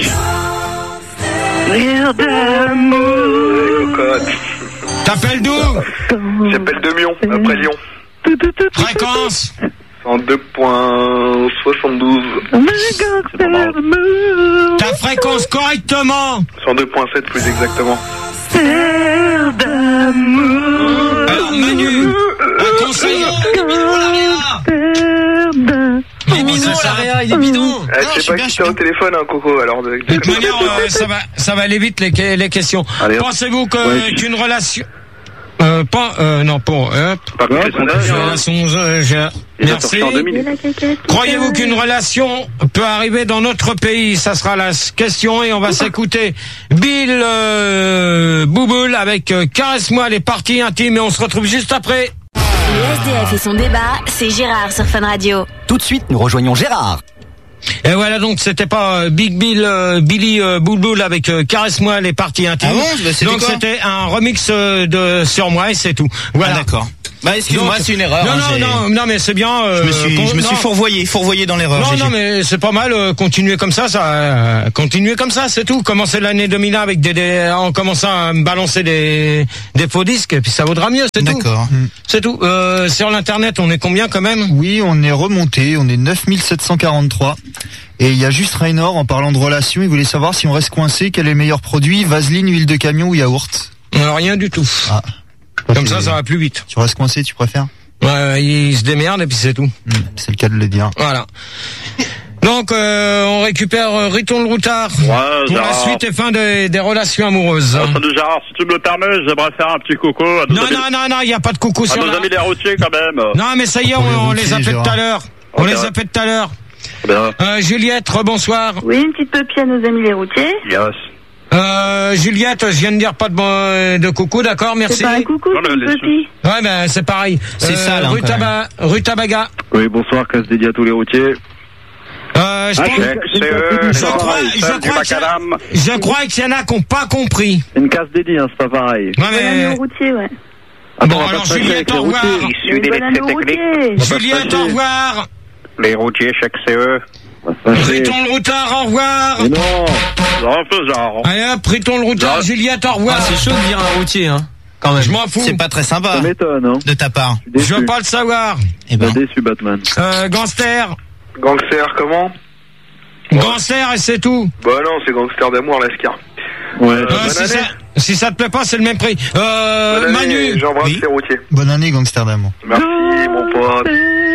Cocotte. T'appelles d'où? J'appelle de Lyon, après Lyon. Fréquence 102.72. Ta fréquence correctement. 102.7 plus exactement. Alors Manu, un conseil. Il est bidon, l'Aréa, il est bidon. Je sais pas qui t'es au téléphone, Coco. Alors de toute manière, ça va aller vite les questions. Pensez-vous qu'une relation... Merci. Croyez-vous qu'une relation peut arriver dans notre pays? Ça sera la question et on va s'écouter Bill Bouboule avec Caresse-moi les parties intimes et on se retrouve juste après. Le SDF et son débat, c'est Gérard sur Fun Radio. Tout de suite, nous rejoignons Gérard. Et voilà, donc c'était pas Billy Bouboule avec Caresse-moi les parties intimes. Ah bon, c'était donc quoi c'était un remix de Sur moi et c'est tout. Voilà. Ah, d'accord. Bah excuse-moi, c'est une erreur. Non, mais c'est bien. Je me suis fourvoyé dans l'erreur. Non, mais c'est pas mal. Continuer comme ça, continuer comme ça, c'est tout. Commencer l'année 2001 avec en commençant à me balancer des faux disques, et puis ça vaudra mieux, c'est tout. D'accord. C'est tout. Sur l'internet, on est combien quand même? Oui, on est remonté, on est 9743. Et il y a juste Raynor, en parlant de relations, il voulait savoir si on reste coincé, quel est le meilleur produit, vaseline, huile de camion ou yaourt? Rien du tout. Ah. Comme ça va plus vite. Tu restes coincé, tu préfères? Ouais, il se démerde et puis c'est tout. C'est le cas de le dire. Voilà. Donc, on récupère Riton le Routard pour la suite et fin des relations amoureuses. Salut Gérard, si tu me le permets, j'aimerais faire un petit coucou à Non, il n'y a pas de coucou sur nos amis les routiers quand même. Non, mais ça y est, on les a fait tout à l'heure. On les a fait tout à l'heure. Juliette, rebonsoir. Oui, une petite pupille à nos amis les routiers. Yes. Juliette, je viens de dire pas de coucou, d'accord, merci. C'est pas un coucou, c'est une petite. Ouais, ben c'est pareil. C'est ça, là. Rue Tabaga. Oui, bonsoir, casse dédié à tous les routiers. Je crois qu'il y en a qui n'ont pas compris. Une casse dédiée, hein, c'est pas pareil. Ouais, mais... routier, ouais. Bon, alors Juliette, au revoir. Juliette, au revoir. Les routiers, chaque CE. Riton le Routard, au revoir. Mais non. Allez hop, Riton le Routard, Juliette, au revoir. C'est chaud de dire un routier, hein. Quand même. Je m'en fous. C'est pas très sympa. Ça m'étonne, hein. De ta part. Je veux pas le savoir. Eh ben. Déçu, Batman. Gangster. Gangster, comment? Gangster et c'est tout. Bah non, c'est Gangster d'amour, l'Escar. Ouais. Si ça te plaît pas, c'est le même prix. Manu. J'embrasse les routiers. Bonne année, Gangster d'amour. Merci, mon pote.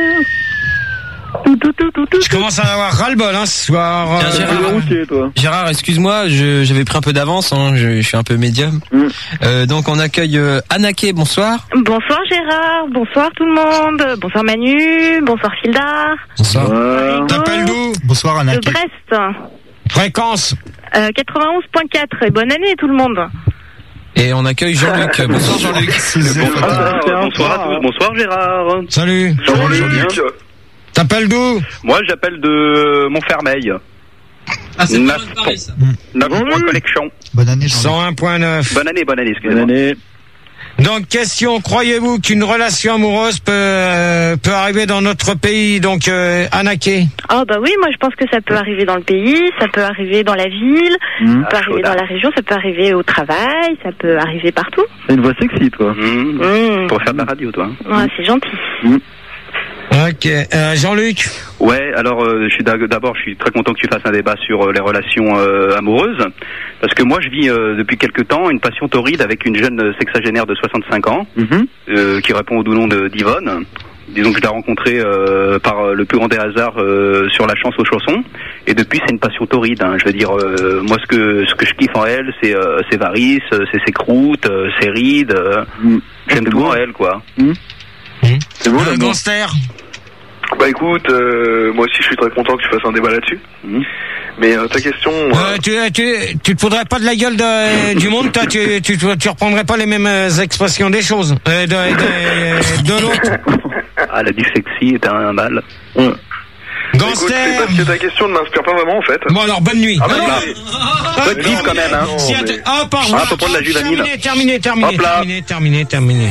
Je commence à avoir ras-le-bol, hein, ce soir. Gérard, excuse-moi, j'avais pris un peu d'avance, hein, je suis un peu médium. Donc on accueille Anaké, bonsoir. Bonsoir Gérard, bonsoir tout le monde, bonsoir Manu, bonsoir Fildar. Bonsoir. T'appelles d'où? Bonsoir Anaké. De Brest. Fréquence 91.4 et bonne année tout le monde. Et on accueille Jean-Luc. Bonsoir Jean-Luc. Bonsoir à tous, bonsoir Gérard. Salut. Jean-Luc. T'appelles d'où? Moi, j'appelle de Montfermeil. Ah, c'est pas de Paris, ça. 9 collection. Bonne année, Jean-Luc. 101.9. Bonne année, excusez-moi. Bonne année. Donc, question, croyez-vous qu'une relation amoureuse peut arriver dans notre pays, donc Anaké? Oh bah oui, moi je pense que ça peut arriver dans le pays, ça peut arriver dans la ville, ça peut arriver dans la région, ça peut arriver au travail, ça peut arriver partout. C'est une voix sexy, toi. Pour faire de la radio, toi. Ouais, c'est gentil. Ok, Jean-Luc. Ouais, alors d'abord je suis très content que tu fasses un débat sur les relations amoureuses, parce que moi je vis depuis quelque temps une passion torride avec une jeune sexagénaire de 65 ans qui répond au doux nom d'Yvonne. Disons que je l'ai rencontrée par le plus grand des hasards sur la chance aux chaussons, et depuis c'est une passion torride, hein. Je veux dire, moi ce que je kiffe en elle, c'est ses varices, c'est ses croûtes, ses rides, j'aime tout en elle, quoi. C'est beau, le Gangster. Bah écoute, moi aussi je suis très content que tu fasses un débat là-dessus. Mais ta question... tu te foudrais pas de la gueule du monde, toi, tu reprendrais pas les mêmes expressions des choses, de l'autre. Ah, la dyslexie est un mal. Gangster. Écoute, c'est parce que ta question ne m'inspire pas vraiment en fait. Bon alors, bonne nuit. Bonne nuit quand même, hein. Faut prendre la juvanine. Terminé.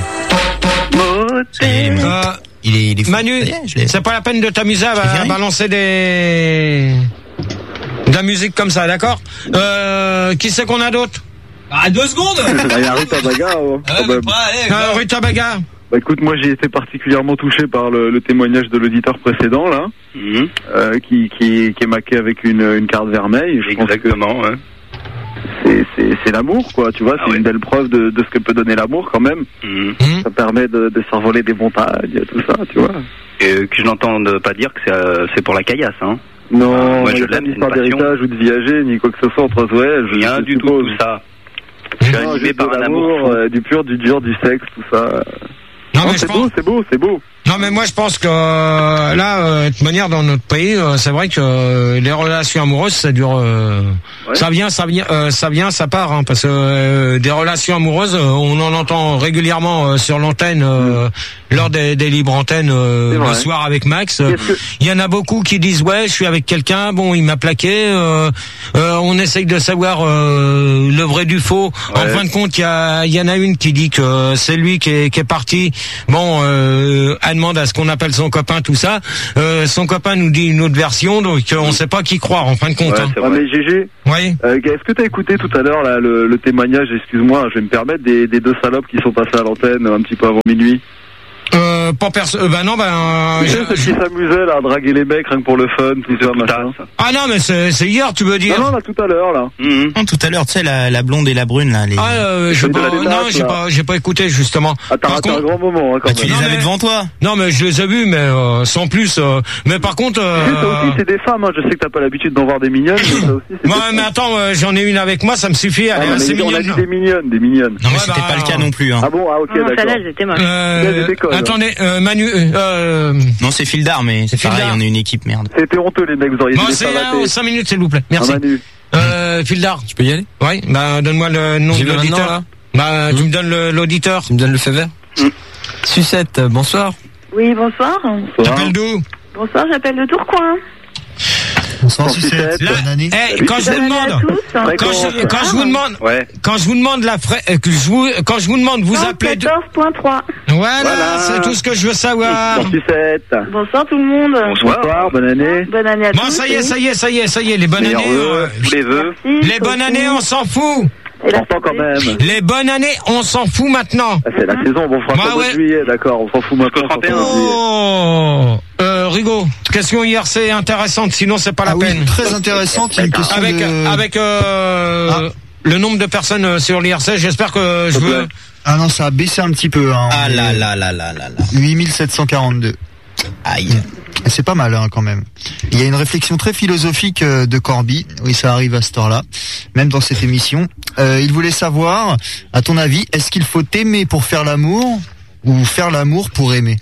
Il est Manu, c'est pas la peine de t'amuser à balancer de la musique comme ça, d'accord? Qui c'est qu'on a d'autre? Ah, 2 secondes. Il y a Rita Baga, Rita Baga. Bah écoute, moi j'ai été particulièrement touché par le témoignage de l'auditeur précédent là, qui est maqué avec une carte vermeille. Exactement. C'est l'amour, quoi. Tu vois, c'est une belle preuve de ce que peut donner l'amour quand même. Ça permet de s'envoler des montagnes, tout ça, tu vois. Et que je n'entende pas dire que c'est pour la caillasse, hein. Non, moi je l'aime, l'aime, c'est pas d'héritage ou de viager, ni quoi que ce soit entre eux. Rien du tout ça. Je suis animé par un amour. Du pur, du dur, du sexe, tout ça. Non, mais c'est beau. Non, mais moi je pense que là, de toute manière, dans notre pays, c'est vrai que les relations amoureuses, ça dure, ça vient, ça part, hein, parce que des relations amoureuses, on en entend régulièrement sur l'antenne, lors des libres antennes le soir avec Max. Il y en a beaucoup qui disent ouais, je suis avec quelqu'un, bon, il m'a plaqué. On essaye de savoir le vrai du faux. En fin de compte, il y en a une qui dit que c'est lui qui est parti. Bon, elle demande à ce qu'on appelle son copain, tout ça. Son copain nous dit une autre version, donc on sait pas qui croire en fin de compte. Mais GG, est-ce que t'as écouté tout à l'heure là, le témoignage, excuse-moi, je vais me permettre, des deux salopes qui sont passées à l'antenne un petit peu avant minuit? Pas personne. Non, qui s'amusait là à draguer les mecs rien que pour le fun, tout ça, machin. Ah non, mais c'est hier, tu veux dire? Non, là, tout à l'heure, là. Non, tout à l'heure, tu sais, la blonde et la brune, là. J'ai pas écouté, justement. Ah, t'as raté un grand moment, hein, quand même. Tu les avais devant toi? Non, mais je les ai vus, mais sans plus. Mais par contre. Ça aussi, c'est des femmes, hein. Je sais que t'as pas l'habitude d'en voir des mignonnes, mais ça aussi, c'est mais attends, j'en ai une avec moi, ça me suffit. Elle est assez mignonne. On a dit des mignonnes. Non, mais c'était pas le cas non plus, hein. Ah bon, ok, d'accord. Celle-là, elles étaient moches. Attendez, Manu, non, c'est Fildar, mais c'est pareil, on est une équipe, merde. C'était honteux, les mecs, vous auriez dû les faire rater. 5 minutes, s'il vous plaît. Merci. Fildar. Tu peux y aller? Oui, donne-moi le nom de l'auditeur. Tu me donnes l'auditeur. Tu me donnes le feu vert? Sucette, bonsoir. Oui, bonsoir. T'appelles d'où? Bonsoir, j'appelle de Tourcoing. Bonsoir, Sucette. Bonne année. Quand je vous demande quand je vous demande, vous appelez 14.3. Voilà, c'est tout ce que je veux savoir. Bonsoir, Sucette. Bonsoir tout le monde. Bonsoir, bonne année. Bonne année à tous. Bon, ça y est, les bonnes années. Tous les vœux. Les bonnes années, on s'en fout. Pourtant, quand même. Les bonnes années, on s'en fout maintenant. C'est la saison, bon, on fera ça juillet, d'accord, on s'en fout maintenant. Rigaud, question IRC intéressante, sinon c'est pas la peine. Très intéressante, une question avec le nombre de personnes sur l'IRC, j'espère que je veux... Ah non, ça a baissé un petit peu. Hein, ah là. 8742. Aïe. C'est pas mal, hein, quand même. Il y a une réflexion très philosophique de Corby. Oui, ça arrive à cette heure-là, même dans cette émission. Il voulait savoir, à ton avis, est-ce qu'il faut aimer pour faire l'amour ou faire l'amour pour aimer?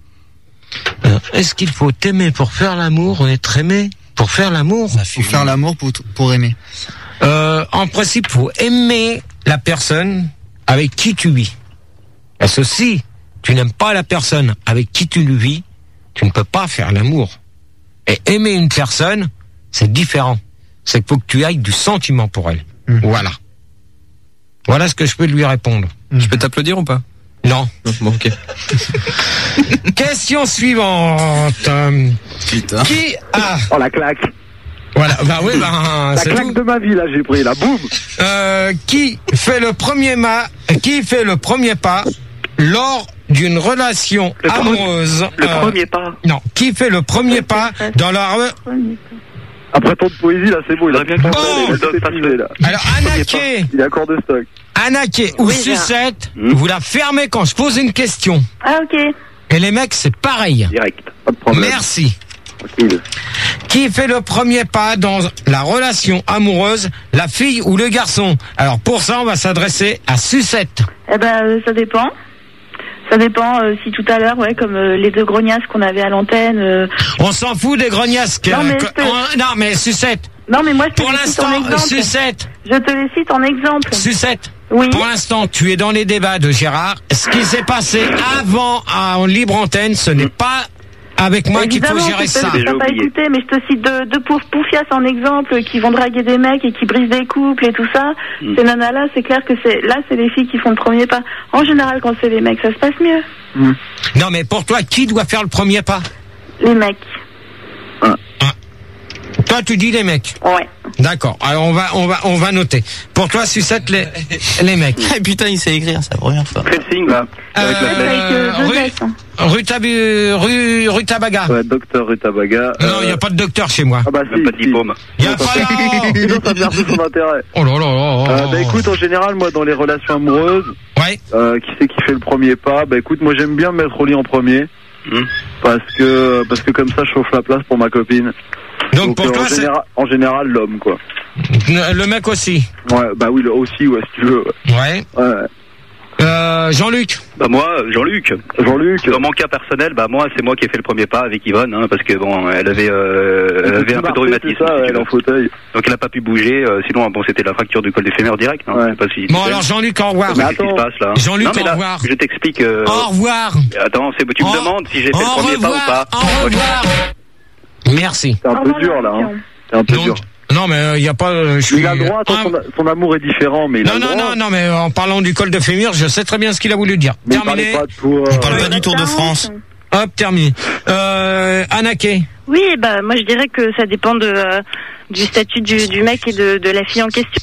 Est-ce qu'il faut aimer pour faire l'amour ou être aimé pour faire l'amour? Ou faire l'amour pour aimer? En principe, faut aimer la personne avec qui tu vis. Parce que si tu n'aimes pas la personne avec qui tu vis, tu ne peux pas faire l'amour. Et aimer une personne, c'est différent. C'est qu'il faut que tu ailles du sentiment pour elle. Voilà. Voilà ce que je peux lui répondre. Je peux t'applaudir ou pas? Non. Bon, ok. Question suivante. Putain. Qui a... Oh, la claque. Voilà, la claque de ma vie, là, j'ai pris, la boum. Qui fait le premier pas lors d'une relation amoureuse? Le premier pas. Non, qui fait le premier pas dans la... Après tant de poésie, là, c'est beau, il a bien compris. Alors, Anaké. Il est accord de stock. Anaké ou Sucette, vous la fermez quand je pose une question. Ah, ok. Et les mecs, c'est pareil. Direct, pas de problème. Merci. Tranquille. Qui fait le premier pas dans la relation amoureuse, la fille ou le garçon? Alors, pour ça, on va s'adresser à Sucette. Eh ben, ça dépend. Ça dépend si tout à l'heure, comme les deux grognasses qu'on avait à l'antenne. On s'en fout des grognasses. Non, mais Sucette. Non, mais moi, je te pour les cite en exemple. Sucette. Je te les cite en exemple. Sucette. Oui. Pour l'instant, tu es dans les débats de Gérard. Ce qui s'est passé avant en libre antenne, ce n'est pas avec moi qu'il faut gérer ça. Je t'ai pas écouté, mais je te cite deux pauvres poufias en exemple qui vont draguer des mecs et qui brisent des couples et tout ça. Ces nanas-là, c'est clair que c'est les filles qui font le premier pas. En général, quand c'est les mecs, ça se passe mieux. Non, mais pour toi, qui doit faire le premier pas? Les mecs. Toi, tu dis les mecs. Ouais. D'accord. Alors on va noter. Pour toi, Sucette, les mecs. Putain, il sait écrire, ça première fois. Pressing là. Rutabaga. Ouais, docteur Rutabaga. Non, il n'y a pas de docteur chez moi. Ah bah si. Pas de diplôme. Il n'y a pas de... Sinon, ça perd tout son intérêt. Oh là là. Bah écoute, en général, moi, dans les relations amoureuses, qui c'est qui fait le premier pas? Bah écoute, moi, j'aime bien me mettre au lit en premier. Parce que comme ça, je chauffe la place pour ma copine. Donc pour toi, en général, l'homme, quoi. Le mec aussi. Ouais, bah oui, aussi, ouais, si tu veux. Ouais. Jean-Luc. Bah moi, Jean-Luc. Dans mon cas personnel, bah moi, c'est moi qui ai fait le premier pas avec Yvonne, hein, parce que bon, elle avait un peu de rhumatisme. Ça, elle est en fauteuil. Donc elle n'a pas pu bouger. Sinon, bon, c'était la fracture du col des fémurs direct. Hein, je sais pas si bon alors Jean-Luc, au revoir. Qu'est-ce qui se passe là? Jean-Luc, au revoir. Je t'explique. Au revoir. Attends, tu me demandes si j'ai fait le premier pas ou pas. Au revoir. Merci. C'est un peu dur là. Hein. C'est un peu dur. Non mais il y a pas. Il a le droit. Son amour est différent, mais non mais en parlant du col de fémur, je sais très bien ce qu'il a voulu dire. Mais terminé. On parle pas du Tour de France. Hop, terminé. Anaké. Oui, bah moi je dirais que ça dépend du statut du mec et de la fille en question.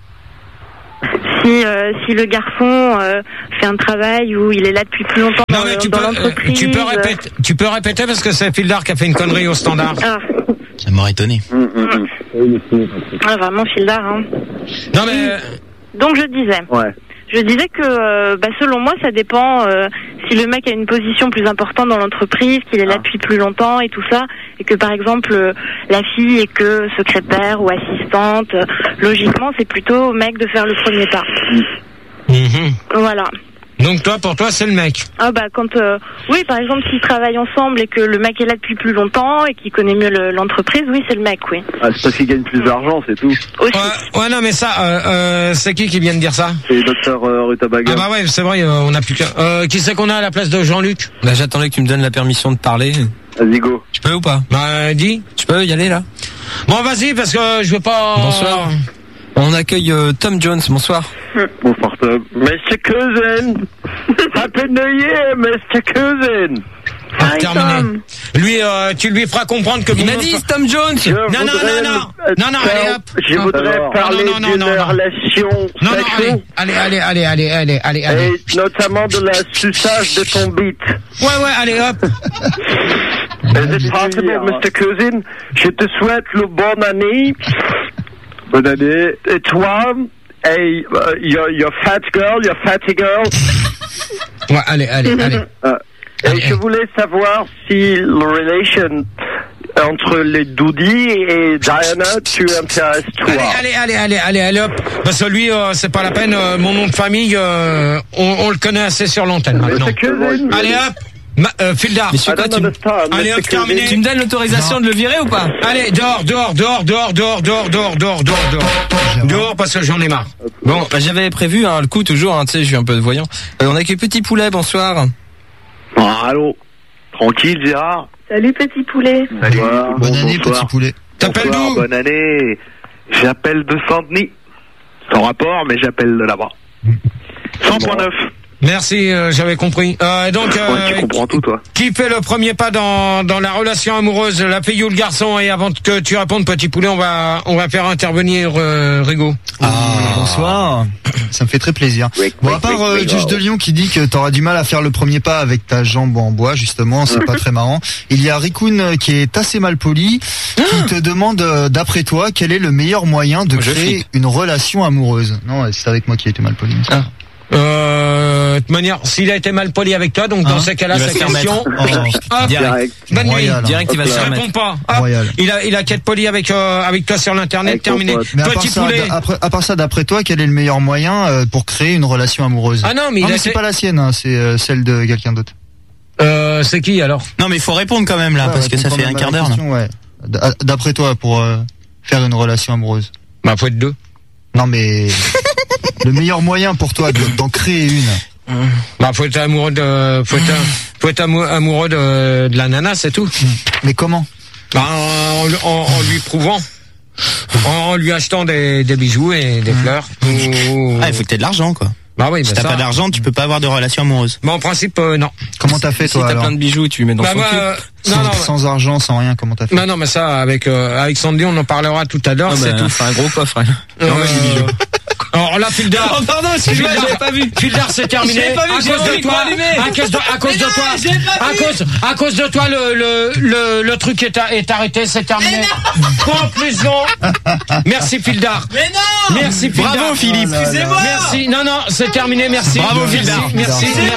Si le garçon fait un travail où il est là depuis plus longtemps dans l'entreprise. Tu peux répéter parce que c'est Fildar qui a fait une connerie au standard. Ah. Ça m'aurait étonné. Ah, vraiment Fildar. Hein. Non mais. Donc je disais. Ouais. Je disais que selon moi ça dépend si le mec a une position plus importante dans l'entreprise, qu'il est là depuis plus longtemps et tout ça, et que par exemple la fille est que secrétaire ou assistante, logiquement c'est plutôt au mec de faire le premier pas. Voilà. Donc pour toi c'est le mec. Ah bah oui, par exemple s'ils travaillent ensemble et que le mec est là depuis plus longtemps et qu'il connaît mieux l'entreprise, oui c'est le mec, oui. Ah, c'est parce qu'il gagne plus d'argent, c'est tout. Ouais non mais ça c'est qui vient de dire ça? C'est Dr Rutabaga. Ah bah ouais c'est vrai, on a plus qu'un. Qui c'est qu'on a à la place de Jean-Luc? Bah j'attendais que tu me donnes la permission de parler. Vas-y go. Tu peux ou pas? Bah dis. Tu peux y aller là? Bon vas-y parce que je veux pas. Bonsoir. On accueille Tom Jones, bonsoir. Bonsoir Tom. Mr. Cousin. Happy New Year, Mr. Cousin. Terminé. Lui, tu lui feras comprendre que... Il m'a dit Tom Jones. Non, allez hop. Je voudrais parler d'une relation sexuelle. Allez. Et notamment de la suçage de ton bite. Ouais, allez hop. Is it possible, Mr. Cousin? Je te souhaite le bonne année. Bonne année. Et toi, et your fat girl, your fatty girl. Ouais, allez. Et je voulais savoir si la relation entre les Doudi et Diana, tu intéresses toi. Allez, hop. Parce que lui, c'est pas la peine. Mon nom de famille, on le connaît assez sur l'antenne maintenant. Allez, hop. Fildar. Allez, hop, terminé. Tu me donnes l'autorisation de le virer ou pas? Allez, dehors. Dehors, parce que j'en ai marre. Bon, bah, j'avais prévu, le coup, toujours, tu sais, je suis un peu voyant. On a que Petit Poulet, bonsoir. Allô. Tranquille, Gérard. Salut, Petit Poulet. Salut. Bonne année, Petit Poulet. T'appelles d'où? Bonne année. J'appelle de Saint-Denis. Sans rapport, mais j'appelle de là-bas. 100.9. Merci, j'avais compris. Donc, tu comprends tout, toi. Qui fait le premier pas dans la relation amoureuse, la fille ou le garçon? Et avant que tu répondes, Petit Poulet, on va faire intervenir Rigaud. Bonsoir. Ça me fait très plaisir. Bon, à part Juge de Lyon qui dit que t'auras du mal à faire le premier pas avec ta jambe en bois, justement, c'est pas très marrant. Il y a Rikun qui est assez mal poli, qui te demande, d'après toi, quel est le meilleur moyen de créer une relation amoureuse? Non, c'est avec moi qui ai été mal poli. De toute manière, s'il a été mal poli avec toi, donc dans ces cas-là, sa question, direct, il va se répond pas. Il a qu'à être poli avec toi sur l'internet, terminé. Mais Petit Poulet. À part ça, d'après toi, quel est le meilleur moyen pour créer une relation amoureuse? Ah non, mais c'est pas la sienne, c'est celle de quelqu'un d'autre. C'est qui alors? Non, mais il faut répondre quand même là, parce que ça fait un quart d'heure. Ouais. D'après toi, pour faire une relation amoureuse. Bah, faut être deux. Non, mais le meilleur moyen pour toi d'en créer une. Bah, faut être amoureux amoureux de la nana, c'est tout. Mais comment? Bah, en lui prouvant. En lui achetant des bijoux et des fleurs. Il faut que t'aies de l'argent, quoi. Bah oui, si t'as pas d'argent, tu peux pas avoir de relation amoureuse. Bah en principe, non. Comment t'as fait, toi? Si t'as plein de bijoux, tu les mets dans son cul. Sans argent, sans rien, comment t'as fait? Bah non, mais ça, avec Sandy, on en parlera tout à l'heure, c'est tout. C'est un gros coffre, Alors là, Fildar. Oh, pardon, excuse-moi, j'avais pas vu. Fildar, c'est terminé. J'avais pas vu, à cause de toi, le truc est arrêté, c'est terminé. Conclusion. Merci, Fildar. Mais non! Merci, Fildar. Bravo, Philippe. Excusez-moi. Merci. Non, c'est terminé, merci. Bravo, Fildar.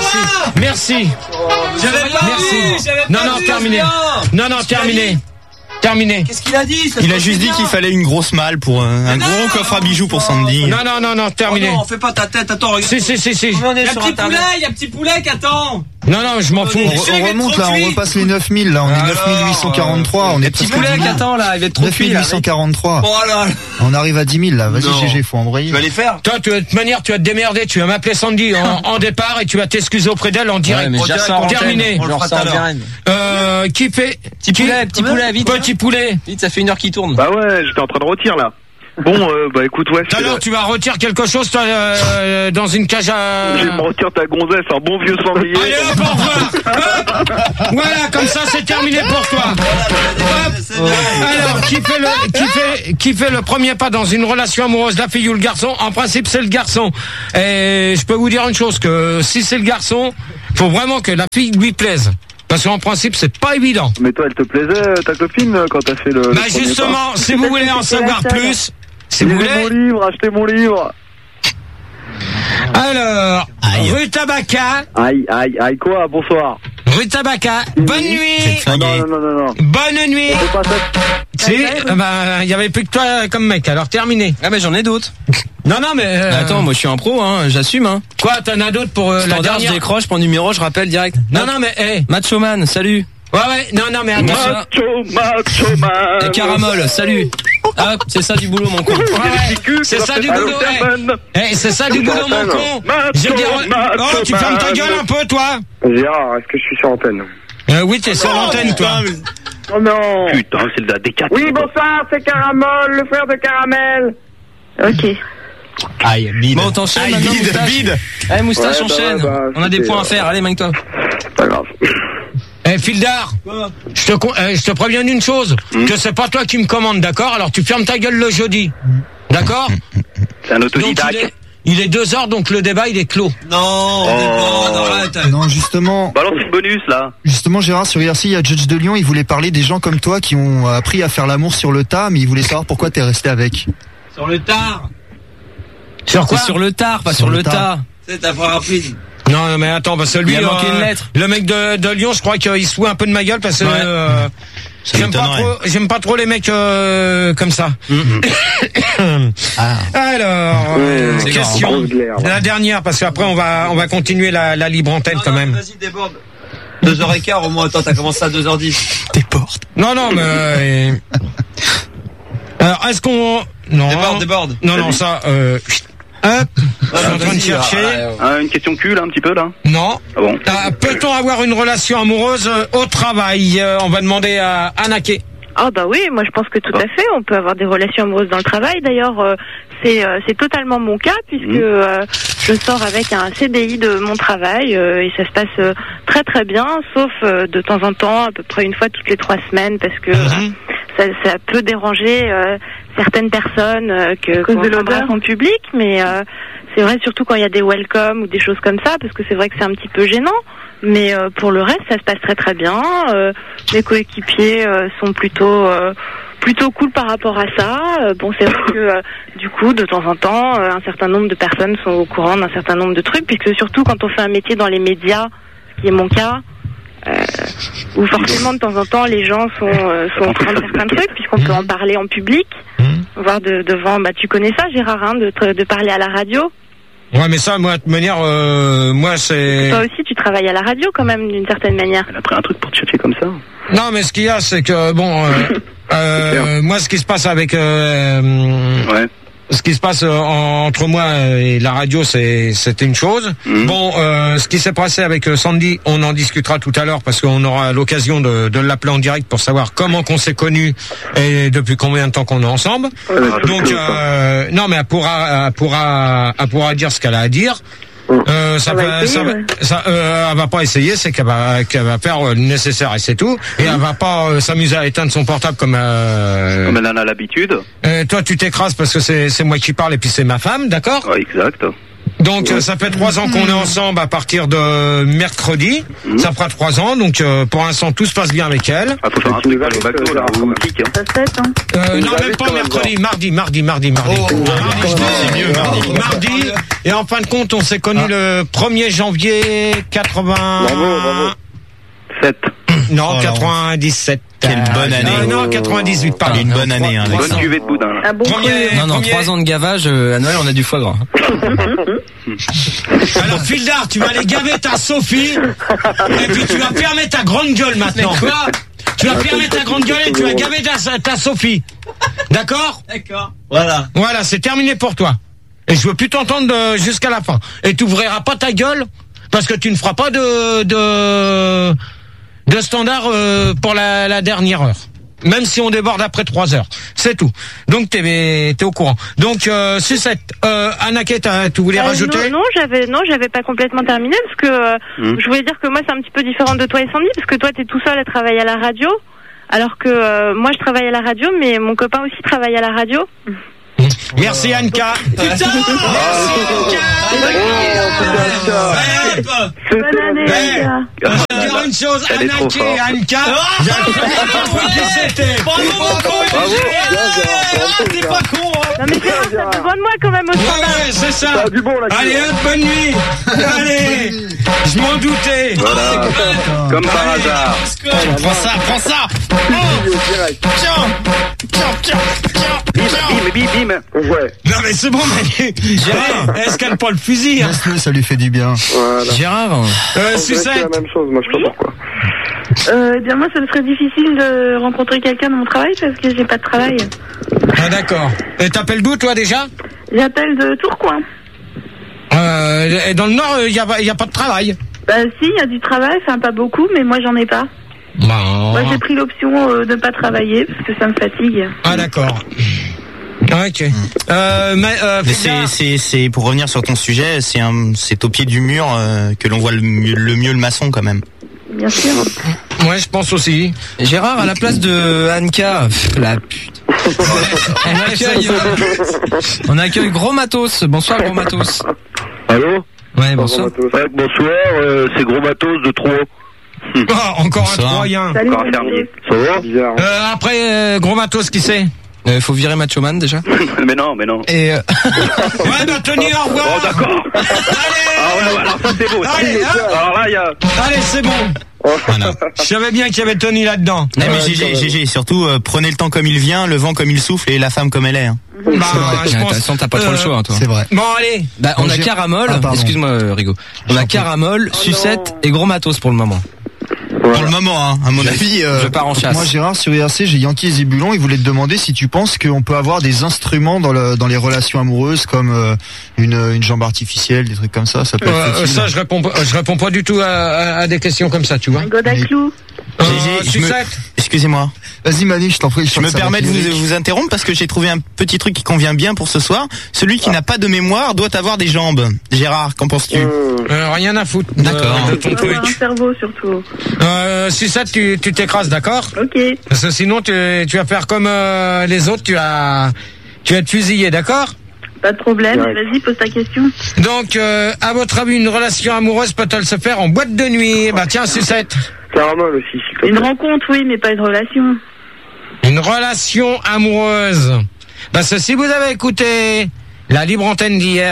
Merci. J'avais pas vu. Non, terminé. Non, terminé. Terminé. Qu'est-ce qu'il a dit? Il a juste dit qu'il fallait une grosse malle pour un gros coffre à bijoux pour Sandy. Non, terminé. Oh non, fais pas ta tête, attends, regarde. Si. Il y a petit poulet qui attend. Non, je m'en fous. On remonte là, on repasse les 9000 là, on est 9843, on est petit poulet qui attend là, il va être trop cuit. 9843. Oh là. On arrive à 10 000 là, vas-y GG, faut embrayer. Tu vas les faire. Toi, de toute manière, tu vas te démerder, tu vas m'appeler Sandy en départ et tu vas t'excuser auprès d'elle en direct. Terminé. Qui fait Petit poulet, vite. Petit poulet. Vite, ça fait 1 heure qu'il tourne. Bah ouais, j'étais en train de rôtir là. Bon, bah écoute, ouais. Alors, tu vas retirer quelque chose, toi, dans une cage à... Je vais me retirer ta gonzesse, un bon vieux sanglier. Allez, hop, au revoir. Voilà, comme ça, c'est terminé pour toi. Alors, qui fait le premier pas dans une relation amoureuse, la fille ou le garçon? En principe, c'est le garçon. Et je peux vous dire une chose, que si c'est le garçon, faut vraiment que la fille lui plaise. Parce qu'en principe, c'est pas évident. Mais toi, elle te plaisait, ta copine, quand t'as fait le... Bah justement, si vous voulez en savoir plus... Si vous voulez... mon livre, achetez mon livre. Alors, rue Tabaca. Aïe, quoi? Bonsoir. Rue Tabaca. Bonne nuit. Non. Bonne nuit. Si, il y avait plus que toi comme mec, alors terminé. Ah mais j'en ai d'autres. Non, mais... Attends, moi je suis un pro, j'assume. Quoi, t'en as d'autres pour la dernière? Je décroche, prends numéro, je rappelle direct. Non, mais... Hey. Macho Man, salut. Ouais, non, mais attention. Macho Man. Et Caramol, salut. Ah, c'est ça du boulot, mon con. C'est ça du boulot, c'est ça du boulot, mon con. Oh, tu fermes ta gueule un peu, toi. Gérard, est-ce que je suis sur antenne? Oui, t'es sur l'antenne, toi. Oh non. Putain, c'est le D4. Oui, bonsoir, c'est Caramol, le frère de Caramel. Ok. Aïe, bide. Bon, t'enchaînes maintenant, bide. Allez, Moustache, enchaîne. On a des points à faire, allez, mange-toi. Pas grave. Fildar, je te préviens d'une chose, que c'est pas toi qui me commande, d'accord? Alors tu fermes ta gueule le jeudi, d'accord? C'est un autodidacte. Il est 2h, donc le débat il est clos. Non, arrête. Non, justement. Balance une bonus là. Justement, Gérard, sur IRC, il y a Judge de Lyon, il voulait parler des gens comme toi qui ont appris à faire l'amour sur le tas, mais il voulait savoir pourquoi t'es resté avec. Sur le tard. Sur quoi? C'est sur le tard, pas sur le tas. C'est ta voix rapide. Non, mais attends, parce que lui, il a manqué une lettre. Le mec de Lyon, je crois qu'il se fout un peu de ma gueule parce que j'aime pas trop les mecs comme ça. Alors, question. La dernière, parce qu'après on va continuer la libre antenne quand même. Vas-y, déborde. 2h15 au moins. Attends, t'as commencé à 2h10. Déborde. Non, mais. Alors, est-ce qu'on... Non. Déborde. Non, ça... Hop, je suis en train de chercher. Une question cul là, un petit peu là. Non. Ah bon. Peut-on avoir une relation amoureuse au travail? On va demander à Anaké. Ah bah oui, moi je pense que tout à fait, on peut avoir des relations amoureuses dans le travail. D'ailleurs, c'est totalement mon cas puisque je sors avec un CDI de mon travail et ça se passe très très bien, sauf de temps en temps, à peu près une fois toutes les 3 semaines, parce que ça peut déranger certaines personnes qu'on s'embrasse en public, mais c'est vrai surtout quand il y a des welcome ou des choses comme ça, parce que c'est vrai que c'est un petit peu gênant. Mais pour le reste, ça se passe très très bien. Mes coéquipiers sont plutôt cool par rapport à ça. Bon, c'est vrai que du coup, de temps en temps, un certain nombre de personnes sont au courant d'un certain nombre de trucs, puisque surtout quand on fait un métier dans les médias, ce qui est mon cas, où forcément de temps en temps les gens sont au courant de certains trucs, puisqu'on peut en parler en public, voire devant. Bah, tu connais ça, Gérard, hein, de parler à la radio. Ouais, mais ça, moi, de toute manière, moi, c'est... Toi aussi, tu travailles à la radio, quand même, d'une certaine manière. Elle a pris un truc pour te chercher comme ça. Non, mais ce qu'il y a, c'est que, bon, moi, ce qui se passe avec... Ce qui se passe entre moi et la radio, c'était une chose. Bon, ce qui s'est passé avec Sandy, on en discutera tout à l'heure parce qu'on aura l'occasion de l'appeler en direct pour savoir comment qu'on s'est connus et depuis combien de temps qu'on est ensemble. Donc, non, mais elle pourra dire ce qu'elle a à dire. Elle va pas essayer, c'est qu'elle va faire le nécessaire et c'est tout. Et elle va pas s'amuser à éteindre son portable comme elle en a l'habitude. Toi, tu t'écrases parce que c'est moi qui parle et puis c'est ma femme, d'accord? Ouais, exact. Donc ça fait 3 ans qu'on est ensemble à partir de mercredi. Ça fera 3 ans, donc pour l'instant tout se passe bien avec elle. Ah, faut faire un truc au McDo là, ou clic. Ça se fait, hein. Non, même pas mercredi, mardi. C'est mieux, mardi. Mardi. Et en fin de compte, on s'est connus le 1er janvier 80. Bravo. 7. Non, 97. Quel bonne année. Non, 98, pardon. Une bonne année. Une bonne cuvée de boudin. Ah bon? Non, 3 ans de gavage, à Noël, on a du foie gras. Alors, Fildar, tu vas aller gaver ta Sophie, et puis tu vas fermer ta grande gueule maintenant. Quoi? Tu vas fermer ta grande gueule et tu vas gaver ta Sophie. D'accord? D'accord. Voilà. Voilà, c'est terminé pour toi. Et je veux plus t'entendre jusqu'à la fin. Et tu ouvriras pas ta gueule, parce que tu ne feras pas de standard pour la dernière heure. Même si on déborde après 3 heures. C'est tout. Donc t'es au courant. Donc Sucette, Anaké, tu voulais rajouter? Non, j'avais pas complètement terminé parce que je voulais dire que moi c'est un petit peu différent de toi et Sandy parce que toi t'es tout seul à travailler à la radio, alors que moi je travaille à la radio, mais mon copain aussi travaille à la radio. Merci Anka. Putain, merci Anka. Bonne année, Anka. Je vais dire une chose, Anaké et Anka, j'avais pas compris qui c'était. T'es pas con, hein. Non mais Gérard, t'as besoin de moi quand même au standard. Ouais, c'est ça. Allez, bonne nuit. Allez, je m'en doutais. Voilà. Comme par hasard. Prends ça. Tiens. Bim. Ouais. Non mais c'est bon, mais Gérard, est-ce qu'elle prend le fusil? Laisse-le, ça lui fait du bien. Voilà. Gérard, C'est la même chose, moi je sais pas pourquoi. Eh bien, moi, ça me serait difficile de rencontrer quelqu'un dans mon travail parce que j'ai pas de travail. Ah d'accord. Et t'appelles d'où toi déjà? J'appelle de Tourcoing. Et dans le Nord, il y a pas de travail. Bah si, il y a du travail, enfin pas beaucoup, mais moi j'en ai pas. Moi j'ai pris l'option de pas travailler parce que ça me fatigue. Ah d'accord. Ok. C'est pour revenir sur ton sujet, c'est au pied du mur que l'on voit le mieux le maçon quand même. Bien sûr. Ouais, je pense aussi. Gérard, à la place de Anka, la pute. On accueille Gros Matos. Bonsoir Gros Matos. Allô? Ouais, bonsoir. Bonsoir, c'est Gros Matos de Troyes. Encore un Troyen. Salut, Encore un fermier. Ça va? Bizarre. Après, Gros Matos, qui c'est? Faut virer Macho Man déjà. Mais non. Et ouais, bah Tony, au revoir. Oh d'accord. Allez. Ah ouais, alors ça c'est beau. Allez, alors là il y a. Allez, c'est bon. Voilà. Je savais bien qu'il y avait Tony là-dedans. Non mais GG, surtout prenez le temps comme il vient, le vent comme il souffle et la femme comme elle est. Hein. Bah, je pense. T'as pas trop le choix, hein, toi. C'est vrai. Bon, allez. Bah, on a Caramol. Excuse-moi, Rigo. On a Caramol, Sucette et Gros Matos pour le moment. Pour le moment, hein, à mon avis, je pars en chasse. Moi, Gérard, sur IRC, j'ai Yankee et Zébulon. Ils voulaient te demander si tu penses qu'on peut avoir des instruments dans les relations amoureuses, comme une jambe artificielle, des trucs comme ça. Ça peut être utile. Ça, je réponds pas du tout à des questions comme ça, tu vois. Un godaclou. Excusez-moi. Vas-y Manu, je t'en prie. Je me permets de vous interrompre parce que j'ai trouvé un petit truc qui convient bien pour ce soir. Celui qui n'a pas de mémoire doit avoir des jambes. Gérard, qu'en penses-tu? Rien à foutre. D'accord. De ton truc. Un cerveau surtout. Si ça, tu t'écrases, d'accord? Ok. Parce que sinon, tu vas faire comme les autres, tu vas te fusiller, d'accord? Pas de problème. Ouais. Vas-y, pose ta question. Donc, à votre avis, une relation amoureuse peut-elle se faire en boîte de nuit? Bah tiens, Sucette. Caramel aussi, s'il te plaît. Une rencontre, oui, mais pas une relation. Une relation amoureuse. Parce que si vous avez écouté la libre antenne d'hier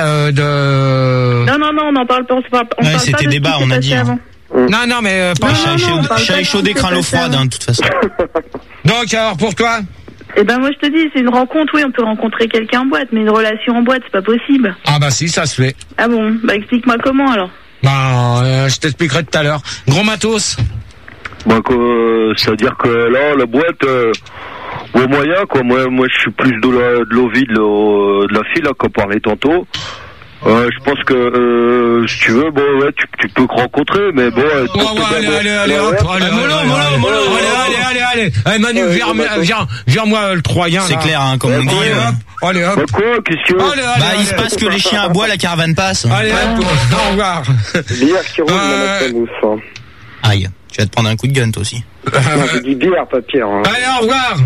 Non, on n'en parle pas. On parle c'était pas de débat, on a dit. Hein. Non, mais pas chat échaudé, crâne froide, hein, de toute façon. Donc, alors, pour toi? Eh ben, moi, je te dis, c'est une rencontre, oui, on peut rencontrer quelqu'un en boîte, mais une relation en boîte, c'est pas possible. Ah bah si, ça se fait. Ah bon? Bah, explique-moi comment, alors. Bah, je t'expliquerai tout à l'heure. Gros Matos? Bah, c'est-à-dire que là, la boîte, au moyen, quoi. Moi, je suis plus de l'envie de la fille, là, qu'on parlait tantôt. Je pense que, si tu veux, bon, ouais, tu peux rencontrer, mais bon... Allez, Manu, viens-moi le Troyen. C'est clair, hein, comme on dit. Allez, hop. Bah quoi, qu'est-ce que... Bah, il se passe que les chiens aboient, la caravane passe. Allez, hop, au revoir. Bière qui roule, la mousse. Aïe, tu vas te prendre un coup de gun, toi aussi. J'ai dit bière, pas Pierre. Hein. Allez, au revoir.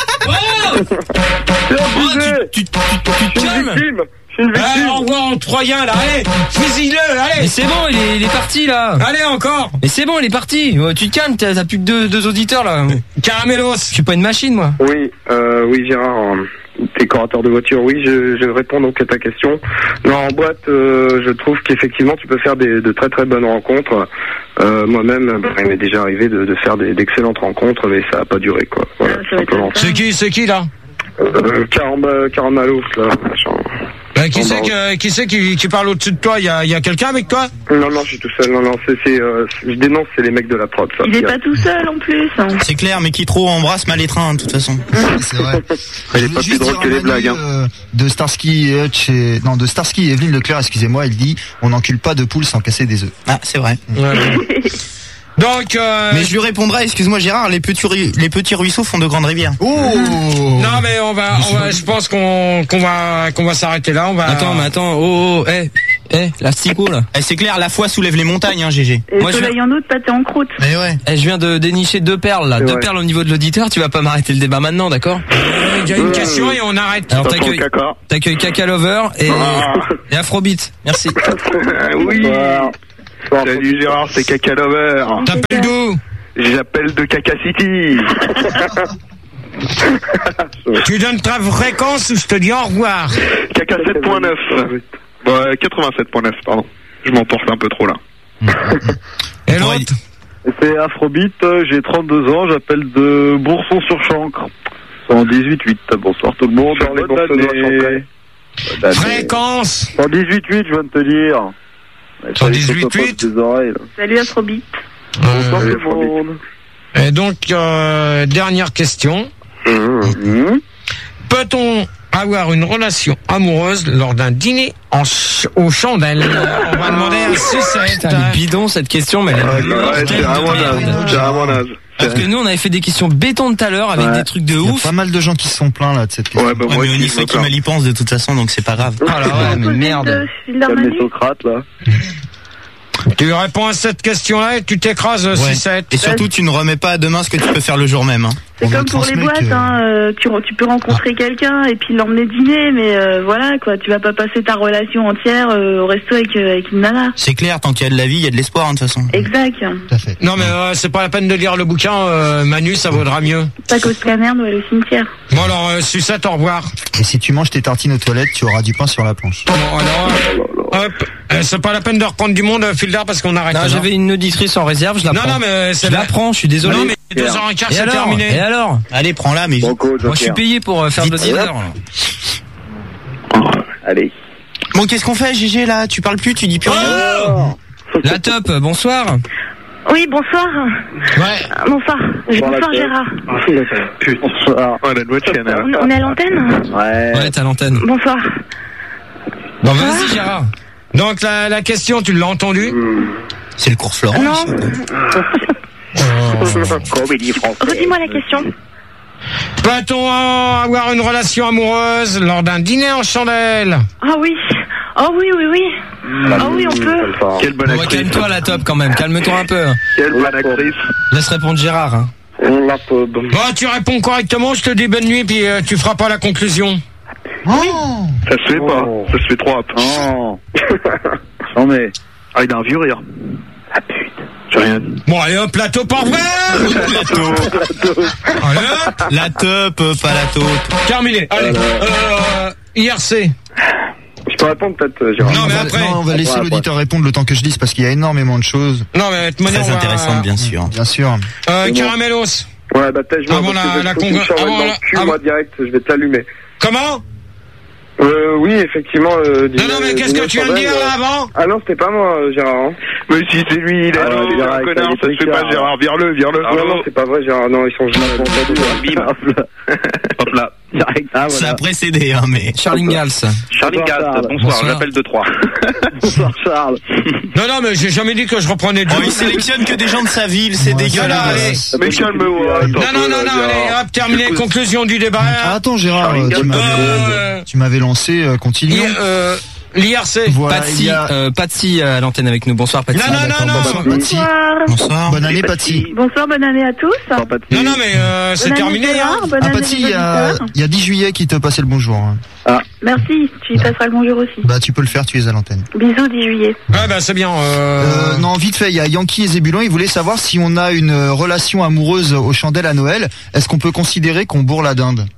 Tu te calmes. Au revoir en Troyen, là, allez, fusille-le, allez. Mais c'est bon, il est parti, là. Allez, encore. Mais c'est bon, il est parti. Tu te calmes, t'as plus que deux auditeurs, là. Caramelos. Je suis pas une machine, moi. Oui, Gérard. décorateur de voitures. Oui, je réponds donc à ta question. Non, en boîte, je trouve qu'effectivement, tu peux faire de très très bonnes rencontres. Moi-même, il m'est déjà arrivé de faire d'excellentes rencontres, mais ça n'a pas duré, quoi. Voilà, simplement. C'est qui là? Carambalos, là, machin. Qui c'est qui parle au-dessus de toi? Il y a quelqu'un avec toi? Non, je suis tout seul. Non, je dénonce, c'est les mecs de la prod, ça. Il est pas tout seul en plus. Hein. C'est clair, mais qui trop embrasse mal les trains, de toute façon. C'est vrai. Elle est pas plus drôle que les blagues. De Starsky et Hutch de Starsky et Evelyne Leclerc, excusez-moi, il dit on n'encule pas de poules sans casser des œufs. Ah, c'est vrai. Ouais. Donc, mais je lui répondrai, excuse-moi Gérard, les petits ruisseaux font de grandes rivières. Oh non mais on va je pense qu'on va s'arrêter là. Attends, l'astico là. C'est clair, la foi soulève les montagnes, hein, GG. Et le soleil en août, pâté en croûte. Mais ouais. Je viens de dénicher 2 perles là, 2 perles au niveau de l'auditeur. Tu vas pas m'arrêter le débat maintenant, d'accord? Il y a une question et on arrête. Alors t'accueilles Caca Lover et Afrobeat. Merci. Oui. Salut Gérard, c'est Caca Lover. T'appelles d'où? J'appelle de Caca City. Tu donnes ta fréquence ou je te dis au revoir? Caca 7.9. 87.9, pardon. Je m'emporte un peu trop là. Et l'autre? C'est Afrobeat, j'ai 32 ans, j'appelle de Bourson-sur-Chancre. 118.8. Bonsoir tout le monde. Fréquence 118.8, je viens de te dire. 118.8. Salut Afrobeat. Bonsoir tout le monde. Et donc, dernière question. Peut-on avoir une relation amoureuse lors d'un dîner aux chandelles? On va demander à Sucette. Elle est bidon cette question, mais c'est vraiment naze. Parce que nous on avait fait des questions béton tout à l'heure avec des trucs de ouf. Il y a pas mal de gens qui se sont plaints là de cette question. Mais on y fait qui mal y pense de toute façon, donc c'est pas grave. Mais merde. Comme les Socrates là. Tu réponds à cette question-là et tu t'écrases 6-7. Et surtout, tu ne remets pas à demain ce que tu peux faire le jour même. Hein. C'est comme pour les boîtes, tu peux rencontrer quelqu'un et puis l'emmener dîner, mais voilà quoi, tu vas pas passer ta relation entière au resto avec une nana. C'est clair, tant qu'il y a de la vie, il y a de l'espoir de toute façon. Exact. Non mais c'est pas la peine de lire le bouquin, Manu, ça vaudra mieux. Pas qu'au scanner, ou le cimetière. Bon alors, Sucette, au revoir. Et si tu manges tes tartines aux toilettes, tu auras du pain sur la planche. Bon alors, hop, c'est pas la peine de reprendre du monde, Fildar, parce qu'on arrête. Non, j'avais une auditrice en réserve, je la prends. Non mais je la prends, je suis désolé. Non mais 2h15 c'est terminé. Et alors? Allez, prends-la, mais moi je suis payé pour faire de l'auditeur. Allez. Bon, qu'est-ce qu'on fait, GG, là? Tu parles plus, tu dis plus rien. La top, bonsoir. Oui, bonsoir. Ouais. Bonsoir. Bonsoir Gérard. Putain. Bonsoir. On est à l'antenne? Ouais, t'es à l'antenne. Bonsoir. Bon, vas-y Gérard. Donc la question, tu l'as entendue? C'est le cours Florent. Non. Comédie française. Redis-moi la question. Peut-on avoir une relation amoureuse lors d'un dîner en chandelle? Ah oui. Oh oui. Ah oui, on peut. Quelle bonne actrice. Calme-toi la top quand même, calme-toi un peu. Quelle bonne actrice. Laisse répondre Gérard. Hein. La pub. Bon, tu réponds correctement, je te dis bonne nuit, puis tu feras pas la conclusion. Oui. Ça se fait pas, ça se fait trop. Non mais. Ah, il a un vieux rire. Ah putain. J'ai rien dit. Bon, allez hop, la top, au revoir. Allez hop. La top, pas la taupe. Terminé, allez. IRC. Je peux répondre peut-être, Gérard. Non, mais après. Non, on va laisser l'auditeur répondre le temps que je dise parce qu'il y a énormément de choses. Non, mais de manière très intéressante, bien sûr. Bien sûr. Caramellos. Ouais, bah peut-être je vais moi direct, je vais t'allumer. Comment? Oui, effectivement. Non, mais qu'est-ce que tu viens de dire là avant? Ah non, c'était pas moi, Gérard. Mais si c'est lui, il a dit un connard, ça se fait pas, Gérard. Vire-le. Non, c'est pas vrai, Gérard. Non, ils sont juste Hop là. Ça a précédé, hein, mais. Charles Ingalls. Bonsoir, j'appelle 2-3. Bonsoir Charles. Non, mais j'ai jamais dit que je reprenais du. Il sélectionne que des gens de sa ville, c'est dégueulasse. Mais calme-moi. Non, allez, hop, terminé, conclusion du débat. Attends Gérard, tu m'avais lancé, continue. L'IRC. Voilà, Patsy à l'antenne avec nous. Bonsoir Patsy. Non. Patsy. Bonsoir. Bonne année Patsy. Bonsoir, bonne année à tous. Non, mais c'est terminé. Patsy, il y a 10 juillet qui t'a passé le bonjour. Merci, tu y passeras le bonjour aussi. Bah tu peux le faire, tu es à l'antenne. Bisous, 10 juillet. Ouais, bah c'est bien. Non, vite fait, il y a Yankee et Zébulon, ils voulaient savoir si on a une relation amoureuse aux chandelles à Noël, est-ce qu'on peut considérer qu'on bourre la dinde?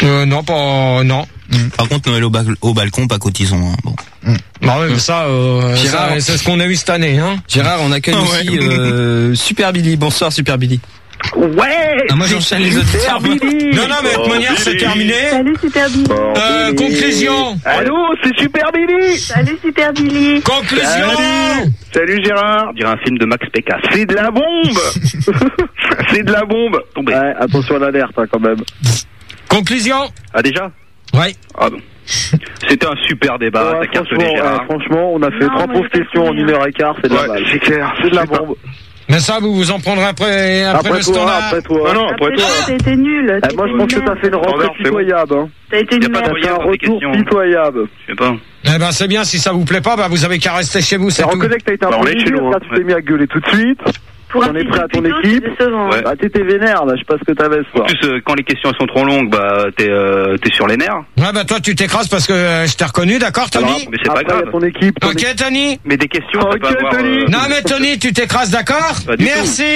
Non, pas... Non. Par contre, Noël au balcon, pas cotisons. Hein. Bon. Bah oui, ça, Gérard, c'est ce qu'on a eu cette année. Hein. Gérard, on accueille aussi Super Billy. Bonsoir, Super Billy. Ouais. Moi, j'enchaîne les auditeurs. Non, mais de toute manière, c'est terminé. Salut Super Billy. Conclusion. Allô, c'est Super Billy. Salut Super Billy. Conclusion. Salut Gérard. On dirait un film de Max Pécasse. C'est de la bombe. C'est de la bombe. Tombé. Ouais, attention à l'alerte quand même. Conclusion. Ah déjà? Ouais. Ah bon. C'était un super débat. T'as cartonné, Gérard. Franchement, on a fait 3 pauvres questions en 1h15, c'est de la balle. C'est clair. C'est de la bombe. Mais ça, vous en prendrez après le standard. Après toi. Ah non, après toi. T'as été nul. Moi, je pense que t'as fait une rentrée pitoyable. T'as été Y a nul. pas de T'as fait un dans les retour questions. pitoyable. Je sais pas. Eh ben, c'est bien. Si ça vous plaît pas, bah, vous avez qu'à rester chez vous, c'est tout. Reconnais que t'as été un on peu est chez dur, nous, là, hein. tu t'es mis à gueuler tout de suite. Pour T'en es prêt à ton équipe. Ouais. Bah, t'étais vénère, là, je sais pas ce que t'avais ce En soir. plus, quand les questions sont trop longues, bah, t'es sur les nerfs. Ouais, bah, toi, tu t'écrases parce que je t'ai reconnu, d'accord, Tony? Alors, Mais c'est pas après, y a grave. ton équipe. Ok, Tony? Mais des questions, ça peut avoir... Non, mais Tony, tu t'écrases, d'accord? Pas du tout. Merci.